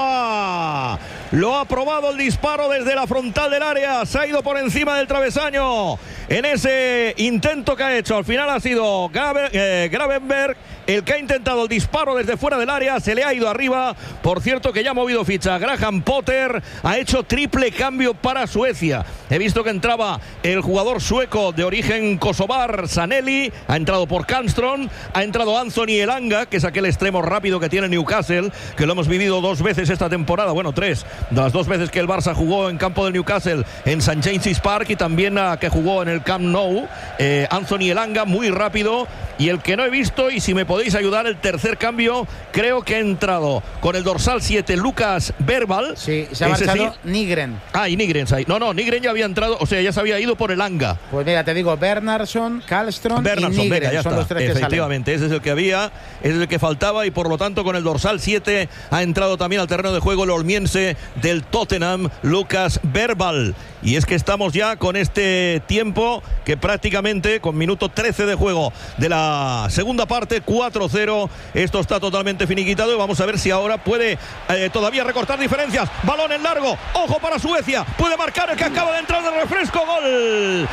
arriba. Lo ha probado el disparo desde la frontal del área. Se ha ido por encima del travesaño en ese intento que ha hecho. Al final ha sido Gravenberg el que ha intentado el disparo desde fuera del área. Se le ha ido arriba. Por cierto que ya ha movido ficha Graham Potter. Ha hecho triple cambio para Suecia. He visto que entraba el jugador sueco de origen kosovar, Sanelli. Ha entrado por Karlström. Ha entrado Anthony Elanga, que es aquel extremo rápido que tiene Newcastle, que lo hemos vivido 2 veces esta temporada. Bueno, 3. De las 2 veces que el Barça jugó en campo del Newcastle, en St. James's Park, y también que jugó en el Camp Nou. Anthony Elanga, muy rápido. Y el que no he visto, y si me podéis ayudar, el tercer cambio, creo que ha entrado con el dorsal 7 Lucas Verbal. Sí, se ha marchado Nygren. Y Nygren. No, Nygren ya había entrado, o sea, ya se había ido por Elanga. Pues mira, te digo, Bernardsson, Karlström y Nygren. Venga, ya son está. Los 3 Efectivamente, que ese es el que había, ese es el que faltaba, y por lo tanto con el dorsal 7 ha entrado también al terreno de juego el olmiense del Tottenham, Lucas Verbal. Y es que estamos ya con este tiempo que prácticamente, con minuto 13 de juego de la segunda parte, 4-0, esto está totalmente finiquitado, y vamos a ver si ahora puede todavía recortar diferencias. Balón en largo, ojo para Suecia, puede marcar el que acaba de entrar de refresco. Gol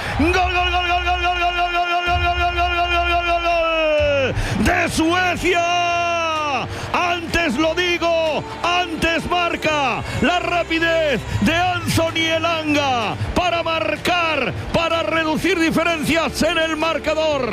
de Suecia. Antes lo digo, antes marca la rapidez de Anthony Elanga para marcar, para reducir diferencias en el marcador.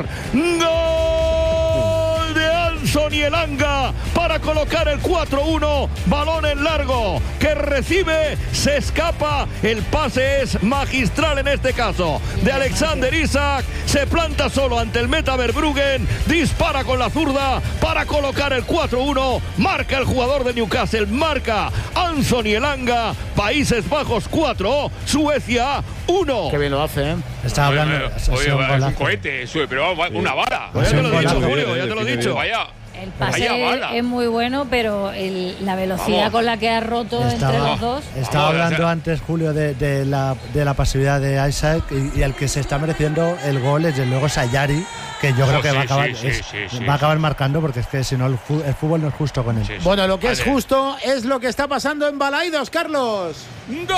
Gol de Anthony Elanga para colocar el 4-1. Balón en largo que recibe, se escapa, el pase es magistral en este caso de Alexander Isak. Se planta solo ante el meta Verbruggen, dispara con la zurda para colocar el 4-1. Marca el jugador de Newcastle, marca Anthony Elanga. Países Bajos 4, Suecia 1. Qué bien lo hace, ¿eh? Está hablando. Es un cohete, pero una bala. Ya te lo he dicho, Julio, ya te lo he dicho. Vaya. El pase es muy bueno, pero la velocidad con la que ha roto entre los dos. Estaba hablando antes, Julio, de la pasividad de Isaac y el que se está mereciendo el gol, desde luego, es Ayari, que yo creo que va a acabar marcando, porque es que si no el fútbol no es justo con él. Bueno, lo que es justo es lo que está pasando en Balaidos, Carlos. Gol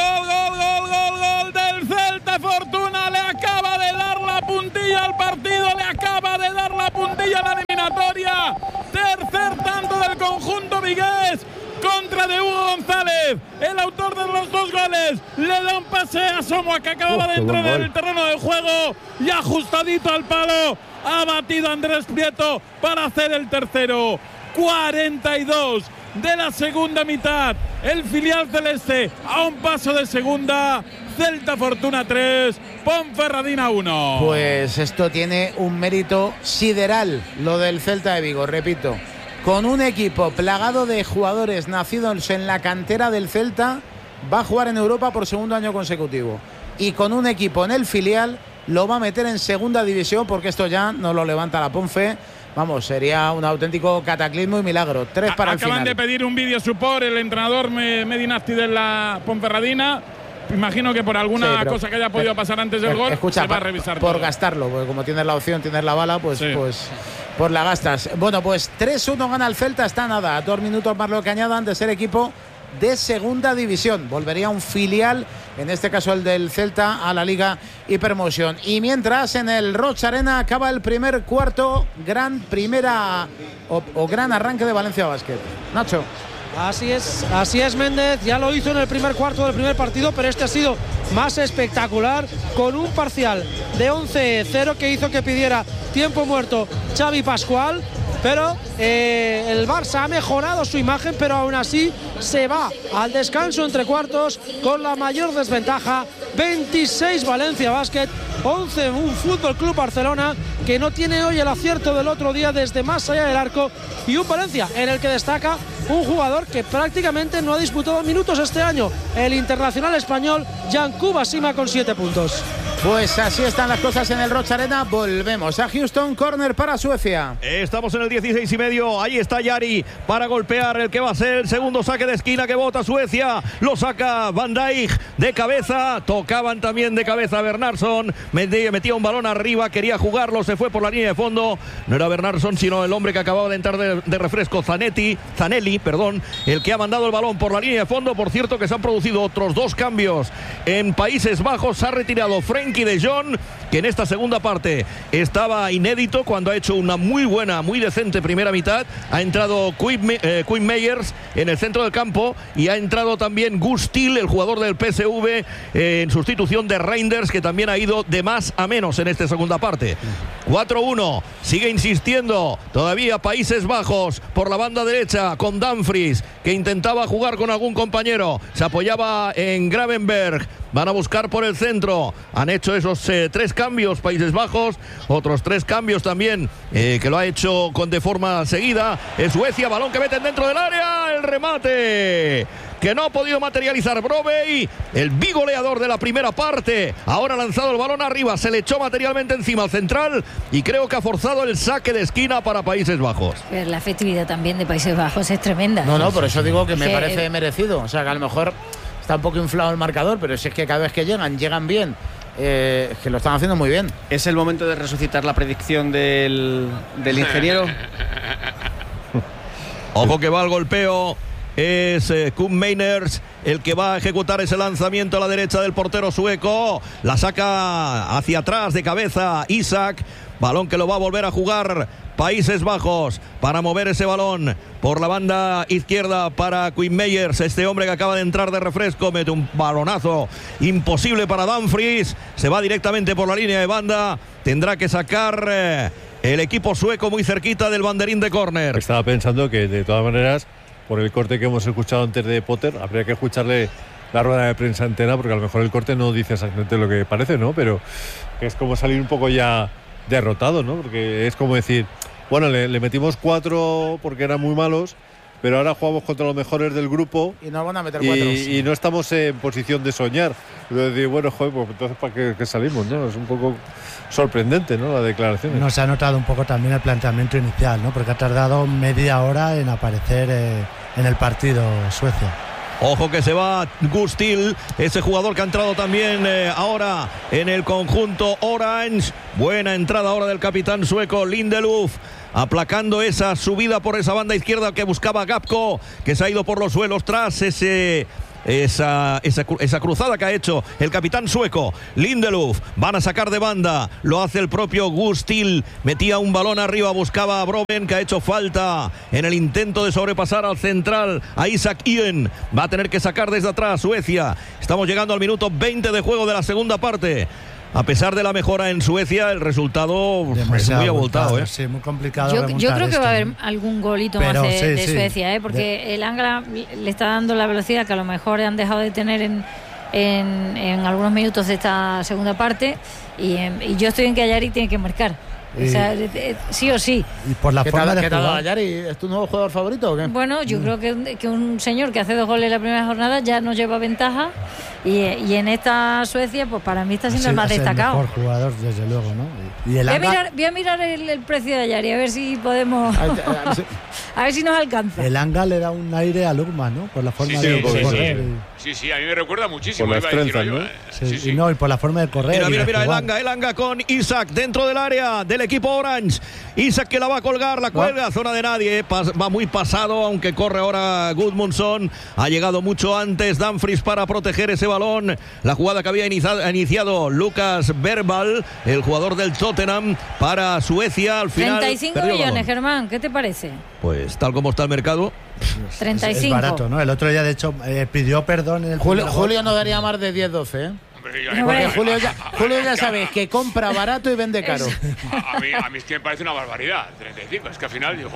del Celta. Fortuna le acaba de dar la puntilla al partido, le acaba de dar la puntilla a la eliminatoria. Tercer tanto del conjunto vigués contra de Hugo González, el autor de los 2 goles. Le da un pase a Somoa, que acababa de entrar en el terreno de juego, y ajustadito al palo ha batido a Andrés Prieto para hacer el tercero. 42 de la segunda mitad. El filial celeste a un paso de segunda. Celta Fortuna 3, Ponferradina 1. Pues esto tiene un mérito sideral, lo del Celta de Vigo, repito. Con un equipo plagado de jugadores nacidos en la cantera del Celta, va a jugar en Europa por segundo año consecutivo. Y con un equipo en el filial, lo va a meter en segunda división, porque esto ya no lo levanta la Ponfe. Vamos, sería un auténtico cataclismo y milagro. 3 para el final. Acaban de pedir un vídeo support el entrenador Medinasti de la Ponferradina. Imagino que por alguna cosa que haya podido pasar antes del gol, se va a revisar por todo. Gastarlo, porque como tienes la opción, tienes la bala, pues la gastas. Bueno, pues 3-1 gana el Celta, está nada, 2 minutos más lo que añadan de ser equipo de segunda división. Volvería un filial, en este caso el del Celta, a la Liga Hypermotion. Y mientras en el Rocha Arena acaba el primer cuarto, gran arranque de Valencia Basket. Nacho. Así es Méndez, ya lo hizo en el primer cuarto del primer partido, pero este ha sido más espectacular, con un parcial de 11-0 que hizo que pidiera tiempo muerto Xavi Pascual. Pero el Barça ha mejorado su imagen, pero aún así se va al descanso entre cuartos con la mayor desventaja. 26 Valencia Basket, 11 un Fútbol Club Barcelona, que no tiene hoy el acierto del otro día desde más allá del arco, y un Valencia en el que destaca un jugador que prácticamente no ha disputado minutos este año, el internacional español Yankuba Sima, con 7 puntos. Pues así están las cosas en el Rocha Arena. Volvemos a Houston, córner para Suecia. Estamos en el 16,5. Ahí está Yari para golpear el que va a ser el segundo saque de esquina que bota Suecia. Lo saca Van Dijk de cabeza. Tocaban también de cabeza a Bernardsson. Metía un balón arriba, quería jugarlo, se fue por la línea de fondo. No era Bernardsson, sino el hombre que acababa de entrar de refresco, Zanelli, el que ha mandado el balón por la línea de fondo. Por cierto, que se han producido otros 2 cambios en Países Bajos. Se ha retirado Frenkie de Jong, que en esta segunda parte estaba inédito cuando ha hecho una muy buena, muy decente primera mitad. Ha entrado Quinn Meyers en el centro del campo, y ha entrado también Gus Til, el jugador del PSV, en sustitución de Reinders, que también ha ido de más a menos en esta segunda parte. 4-1, sigue insistiendo todavía Países Bajos por la banda derecha con Dumfries, que intentaba jugar con algún compañero, se apoyaba en Gravenberg. Van a buscar por el centro. Han hecho esos 3 cambios Países Bajos. Otros 3 cambios también que lo ha hecho de forma seguida. Es Suecia, balón que meten dentro del área. El remate que no ha podido materializar Brovey, el bigoleador de la primera parte. Ahora ha lanzado el balón arriba, se le echó materialmente encima al central, y creo que ha forzado el saque de esquina para Países Bajos. Pero la efectividad también de Países Bajos es tremenda. No, por eso digo que me parece merecido. O sea, que a lo mejor está un poco inflado el marcador, pero si es que cada vez que llegan bien. Que lo están haciendo muy bien. ¿Es el momento de resucitar la predicción del ingeniero? Ojo que va al golpeo. Es Kuhn Meiners el que va a ejecutar ese lanzamiento a la derecha del portero sueco. La saca hacia atrás de cabeza Isaac. Balón que lo va a volver a jugar Países Bajos para mover ese balón por la banda izquierda para Quinn Meyers. Este hombre que acaba de entrar de refresco mete un balonazo imposible para Dumfries. Se va directamente por la línea de banda. Tendrá que sacar el equipo sueco muy cerquita del banderín de córner. Estaba pensando que de todas maneras, por el corte que hemos escuchado antes de Potter, habría que escucharle la rueda de prensa entera, porque a lo mejor el corte no dice exactamente lo que parece, ¿no? Pero es como salir un poco ya derrotado, ¿no? Porque es como decir, bueno, le metimos 4 porque eran muy malos, pero ahora jugamos contra los mejores del grupo y nos van a meter 4. Y no estamos en posición de soñar. De decir, bueno, joder, pues entonces ¿para qué salimos? ¿No? Es un poco sorprendente, ¿no?, la declaración. Nos ha notado un poco también el planteamiento inicial, ¿no?, porque ha tardado media hora en aparecer en el partido Suecia. Ojo que se va Gustil, ese jugador que ha entrado también ahora en el conjunto Orange. Buena entrada ahora del capitán sueco Lindelöf, aplacando esa subida por esa banda izquierda que buscaba Gapko, que se ha ido por los suelos tras esa cruzada que ha hecho el capitán sueco Lindelöf. Van a sacar de banda, lo hace el propio Gustil, metía un balón arriba, buscaba a Broben, que ha hecho falta en el intento de sobrepasar al central, a Isak Ien. Va a tener que sacar desde atrás Suecia. Estamos llegando al minuto 20 de juego de la segunda parte. A pesar de la mejora en Suecia, el resultado es muy abultado, ¿eh? Sí, muy complicado. Yo creo que va a haber algún golito más de Suecia, porque el Angla le está dando la velocidad que a lo mejor han dejado de tener en algunos minutos de esta segunda parte, y yo estoy en que Ayari tiene que marcar. O sea, sí o sí. Y por la forma de jugar. Ayari? ¿Es tu nuevo jugador favorito o qué? Bueno, yo creo que un señor que hace 2 goles en la primera jornada ya nos lleva ventaja, y en esta Suecia, pues para mí está siendo el más destacado. El mejor jugador, desde luego, ¿no? Y voy a mirar el precio de Ayari, a ver si podemos. A ver si nos alcanza. El Anga le da un aire a Lugman, ¿no? Por la forma de correr. Sí, a mí me recuerda muchísimo. Por las trenzas, ¿no? Sí. No, y por la forma de correr. Mira, el Anga con Isak dentro del área del equipo Orange. Isak que la va a colgar, la cuelga, zona de nadie, va muy pasado, aunque corre ahora Gudmundsson. Ha llegado mucho antes Dumfries para proteger ese balón. La jugada que había iniciado Lucas Bergvall, el jugador del Tottenham, para Suecia. Al final 35 millones, Germán, ¿qué te parece? Pues tal como está el mercado, 35. Es barato, ¿no? El otro día, de hecho, pidió perdón en el Julio no daría más de 10-12, ¿eh? Porque Julio ya sabes que compra barato y vende caro. A mí es que me parece una barbaridad, 35. Es que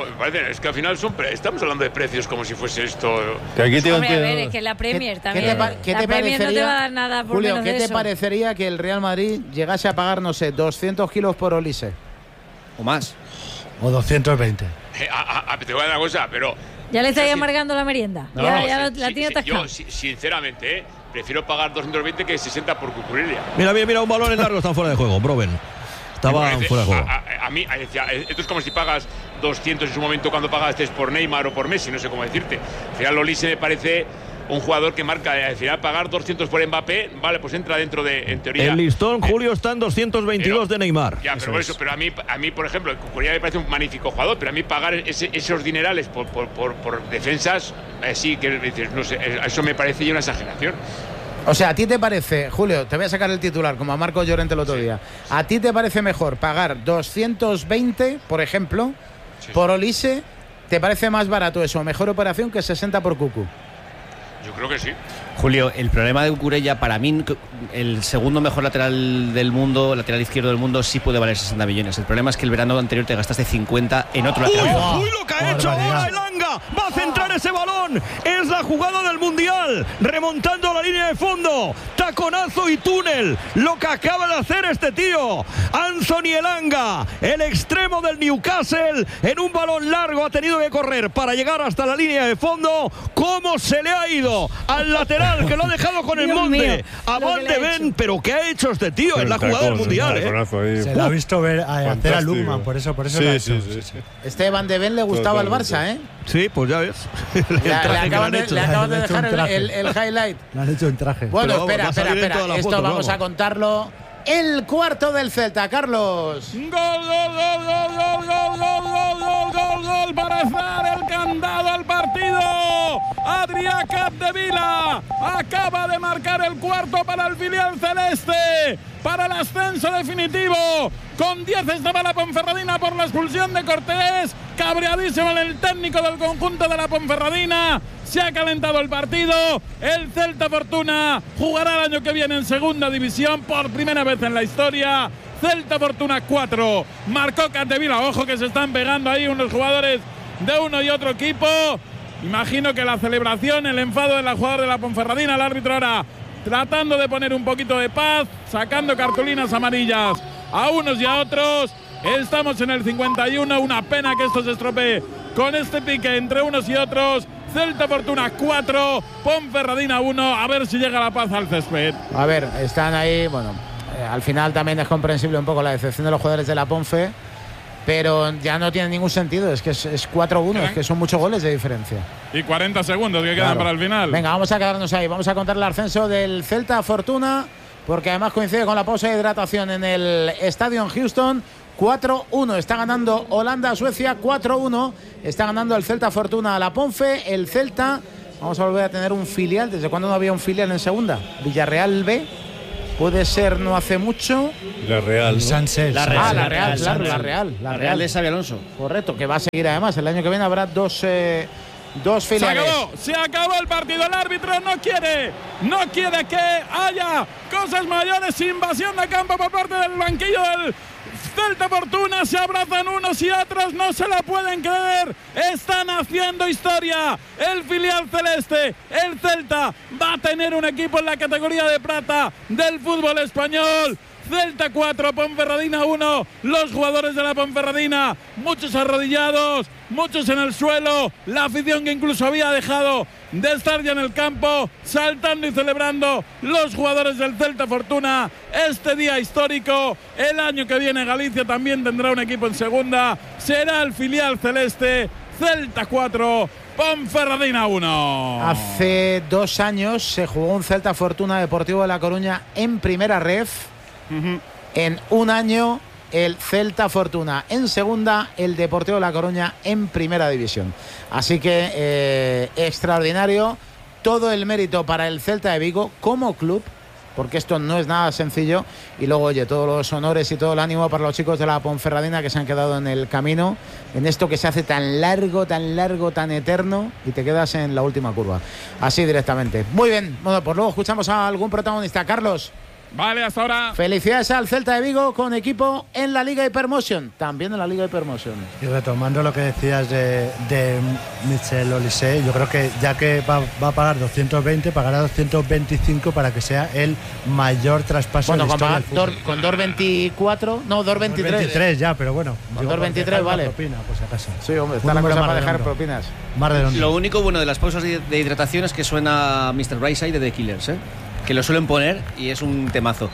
al final estamos hablando de precios como si fuese esto. Que aquí a ver, es que la Premier también. ¿Qué te Premier no te va a dar nada por Julio, menos ¿qué de te eso? parecería que el Real Madrid llegase a pagar, no sé, 200 kilos por Olise? O más. O 220. Te voy a dar una cosa, pero. Ya le estáis amargando la merienda. La tiene atascada. Yo, sinceramente, prefiero pagar 220 que 60 por Cucurella. Mira, un balón en largo, están fuera de juego. Broben estaba fuera de juego. A mí, esto es como si pagas 200 en su momento cuando pagaste por Neymar o por Messi, no sé cómo decirte. Al final, Olise me parece un jugador que marca. Al final, pagar 200 por Mbappé, vale, pues entra dentro de, en teoría. El listón, Julio, está en 222 de Neymar. Ya, pero a mí, por ejemplo, Cucurella me parece un magnífico jugador, pero a mí pagar esos dinerales por defensas, sí, que dices, no sé, eso me parece ya una exageración. O sea, ¿a ti te parece, Julio, te voy a sacar el titular, como a Marco Llorente el otro día, ¿a ti te parece mejor pagar 220, por ejemplo, por Olise? ¿Te parece más barato eso, mejor operación que 60 por Cucu? Yo creo que sí. Julio, el problema de Cucurella, para mí, el segundo mejor lateral del mundo, lateral izquierdo del mundo, sí puede valer 60 millones. El problema es que el verano anterior te gastaste 50 en otro lateral. ¡Uy, lo que ha hecho ahora el Anga! ¡Va a centrar ese balón! Es la jugada del Mundial, remontando la línea de fondo. Taconazo y túnel. Lo que acaba de hacer este tío. Anthony Elanga, el extremo del Newcastle, en un balón largo ha tenido que correr para llegar hasta la línea de fondo. ¿Cómo se le ha ido al lateral, que lo ha dejado con el monte a Van de Ven? Pero ¿qué ha hecho este tío en la jugada del Mundial? Se lo ha visto hacer a Lugman, por eso sí. Este Van de Ven le gustaba al Barça, ¿eh? Sí, pues ya ves. Le acaban de dejar el highlight. Le han hecho un traje. Bueno, espera. Esto vamos a contarlo. El cuarto del Celta, Carlos. Gol para hacer el candado al partido. Adrià Capdevila acaba de marcar el cuarto para el filial celeste, para el ascenso definitivo. Con 10 estaba la Ponferradina por la expulsión de Cortés. Cabreadísimo el técnico del conjunto de la Ponferradina. Se ha calentado el partido. El Celta Fortuna jugará el año que viene en segunda división por primera vez en la historia. Celta Fortuna 4. Marcó Capdevila. Ojo que se están pegando ahí unos jugadores de uno y otro equipo. Imagino que la celebración, el enfado de la jugadora de la Ponferradina, el árbitro ahora tratando de poner un poquito de paz, sacando cartulinas amarillas a unos y a otros. Estamos en el 51, una pena que esto se estropee con este pique entre unos y otros. Celta Fortuna 4, Ponferradina 1. A ver si llega la paz al césped. A ver, están ahí, bueno, al final también es comprensible un poco la decepción de los jugadores de la Ponfe, pero ya no tiene ningún sentido, es que es 4-1, es que son muchos goles de diferencia. Y 40 segundos que quedan para el final. Venga, vamos a quedarnos ahí, vamos a contar el ascenso del Celta Fortuna, porque además coincide con la pausa de hidratación en el estadio en Houston. 4-1, está ganando Holanda a Suecia, 4-1, está ganando el Celta Fortuna a la Ponfe. El Celta, vamos a volver a tener un filial. ¿Desde cuándo no había un filial en segunda? Villarreal B, puede ser no hace mucho. La Real, ¿no? Sánchez. La Real La Real de Xabi Alonso. Correcto, que va a seguir además. El año que viene habrá dos filiales. Se acabó el partido. El árbitro no quiere que haya cosas mayores. Invasión de campo por parte del banquillo del Celta Fortuna. Se abrazan unos y otros, no se la pueden creer. Están haciendo historia. El filial celeste, el Celta, va a tener un equipo en la categoría de plata del fútbol español. Celta 4, Ponferradina 1. Los jugadores de la Ponferradina, muchos arrodillados, muchos en el suelo. La afición que incluso había dejado de estar ya en el campo, saltando y celebrando. Los jugadores del Celta Fortuna, este día histórico. El año que viene Galicia también tendrá un equipo en segunda. Será el filial celeste. Celta 4, Ponferradina 1. Hace 2 años se jugó un Celta Fortuna Deportivo de La Coruña en primera ref. En un año el Celta Fortuna en segunda, el Deportivo de La Coruña en primera división. Así que extraordinario, todo el mérito para el Celta de Vigo como club, porque esto no es nada sencillo. Y luego, oye, todos los honores y todo el ánimo para los chicos de la Ponferradina que se han quedado en el camino, en esto que se hace tan largo, tan eterno, y te quedas en la última curva, así directamente. Muy bien, bueno, pues luego escuchamos a algún protagonista. Carlos. Vale, hasta ahora. Felicidades al Celta de Vigo con equipo en la Liga Hypermotion. También en la Liga Hypermotion. Y retomando lo que decías de Michel Olise, yo creo que ya que va a pagar 220, pagará 225 para que sea el mayor traspaso de la historia del fútbol. Con 2.24, no, 2.23. 2.23 ya, pero bueno. Con 2.23 vale. Propina, por si acaso. Sí, hombre, está la cosa para dejar propinas. Más redondo. Lo único bueno de las pausas de hidratación es que suena Mr. Brightside de The Killers, que lo suelen poner y es un temazo.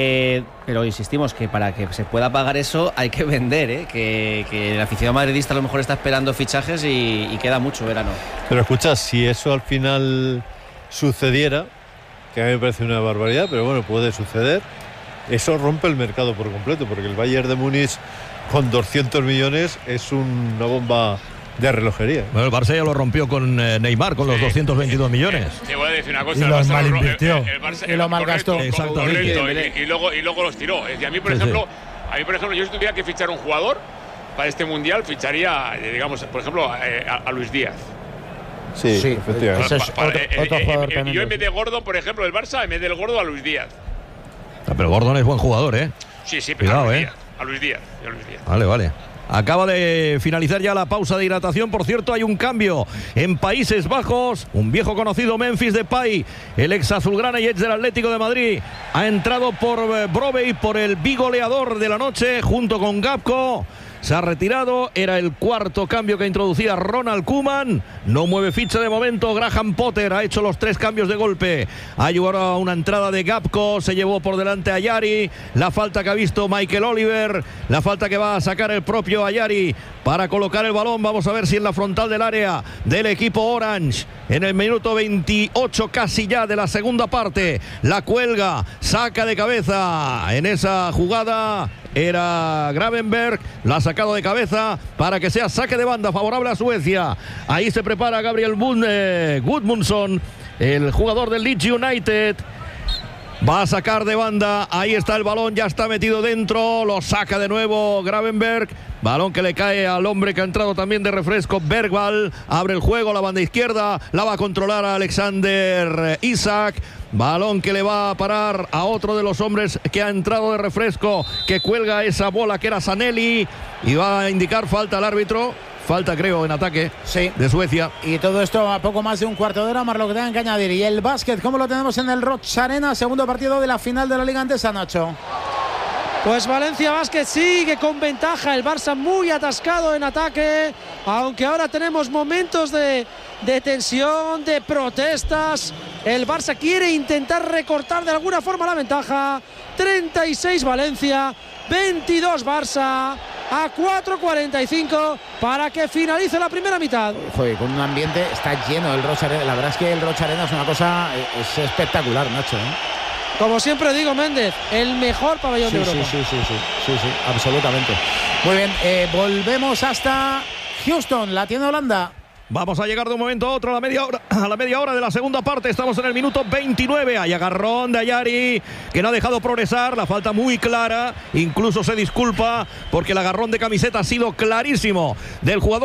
Pero insistimos que para que se pueda pagar eso hay que vender, que el aficionado madridista a lo mejor está esperando fichajes y queda mucho verano. Pero escucha, si eso al final sucediera, que a mí me parece una barbaridad, pero bueno, puede suceder, eso rompe el mercado por completo, porque el Bayern de Múnich con 200 millones es una bomba de relojería. Bueno, el Barça ya lo rompió con Neymar, con los 222 millones. Te voy a decir una cosa. Y los malinvirtió. Y lo malgastó. Exactamente. Y luego los tiró. Es decir, a mí, por ejemplo, yo si tuviera que fichar un jugador para este Mundial, ficharía, digamos, por ejemplo, a Luis Díaz. Sí, efectivamente. Otro jugador yo en vez de Gordon, por ejemplo, el Barça, en vez del Gordo, a Luis Díaz. Pero Gordon es buen jugador, ¿eh? Sí, pero cuidado, a Luis Díaz. Vale. Acaba de finalizar ya la pausa de hidratación. Por cierto, hay un cambio en Países Bajos. Un viejo conocido, Memphis Depay, el ex azulgrana y ex del Atlético de Madrid, ha entrado por Brobbey, por el bigoleador de la noche, junto con Gapco. Se ha retirado, era el cuarto cambio que introducía Ronald Koeman. No mueve ficha de momento. Graham Potter ha hecho los 3 cambios de golpe. Ha ayudado a una entrada de Gapco, se llevó por delante a Ayari. La falta que ha visto Michael Oliver, la falta que va a sacar el propio Ayari para colocar el balón. Vamos a ver si en la frontal del área del equipo Orange, en el minuto 28 casi ya de la segunda parte, la cuelga, saca de cabeza. En esa jugada era Gravenberg, la ha sacado de cabeza para que sea saque de banda favorable a Suecia. Ahí se prepara Gabriel Gudmundsson, el jugador del Leeds United. Va a sacar de banda, ahí está el balón, ya está metido dentro, lo saca de nuevo Gravenberg. Balón que le cae al hombre que ha entrado también de refresco, Bergvall. Abre el juego, la banda izquierda, la va a controlar a Alexander Isak. Balón que le va a parar a otro de los hombres que ha entrado de refresco, que cuelga esa bola que era Sanelli, y va a indicar falta al árbitro. Falta, creo, en ataque de Suecia. Y todo esto a poco más de un cuarto de hora, más lo que tengan que añadir. Y el básquet, ¿cómo lo tenemos en el Roig Arena? Segundo partido de la final de la Liga Andesa, Nacho. Pues Valencia Basket sigue con ventaja, el Barça muy atascado en ataque, aunque ahora tenemos momentos de tensión, de protestas. El Barça quiere intentar recortar de alguna forma la ventaja. 36 Valencia, 22 Barça, a 4:45 para que finalice la primera mitad. Joder, con un ambiente, está lleno el Rocha Arena. La verdad es que el Rocha Arena es una cosa, es espectacular, Nacho, Como siempre digo, Méndez, el mejor pabellón de Europa. Sí, absolutamente. Muy bien, volvemos hasta Houston, la tienda Holanda. Vamos a llegar de un momento a otro a la media hora de la segunda parte. Estamos en el minuto 29. Hay agarrón de Ayari, que no ha dejado progresar. La falta muy clara. Incluso se disculpa porque el agarrón de camiseta ha sido clarísimo del jugador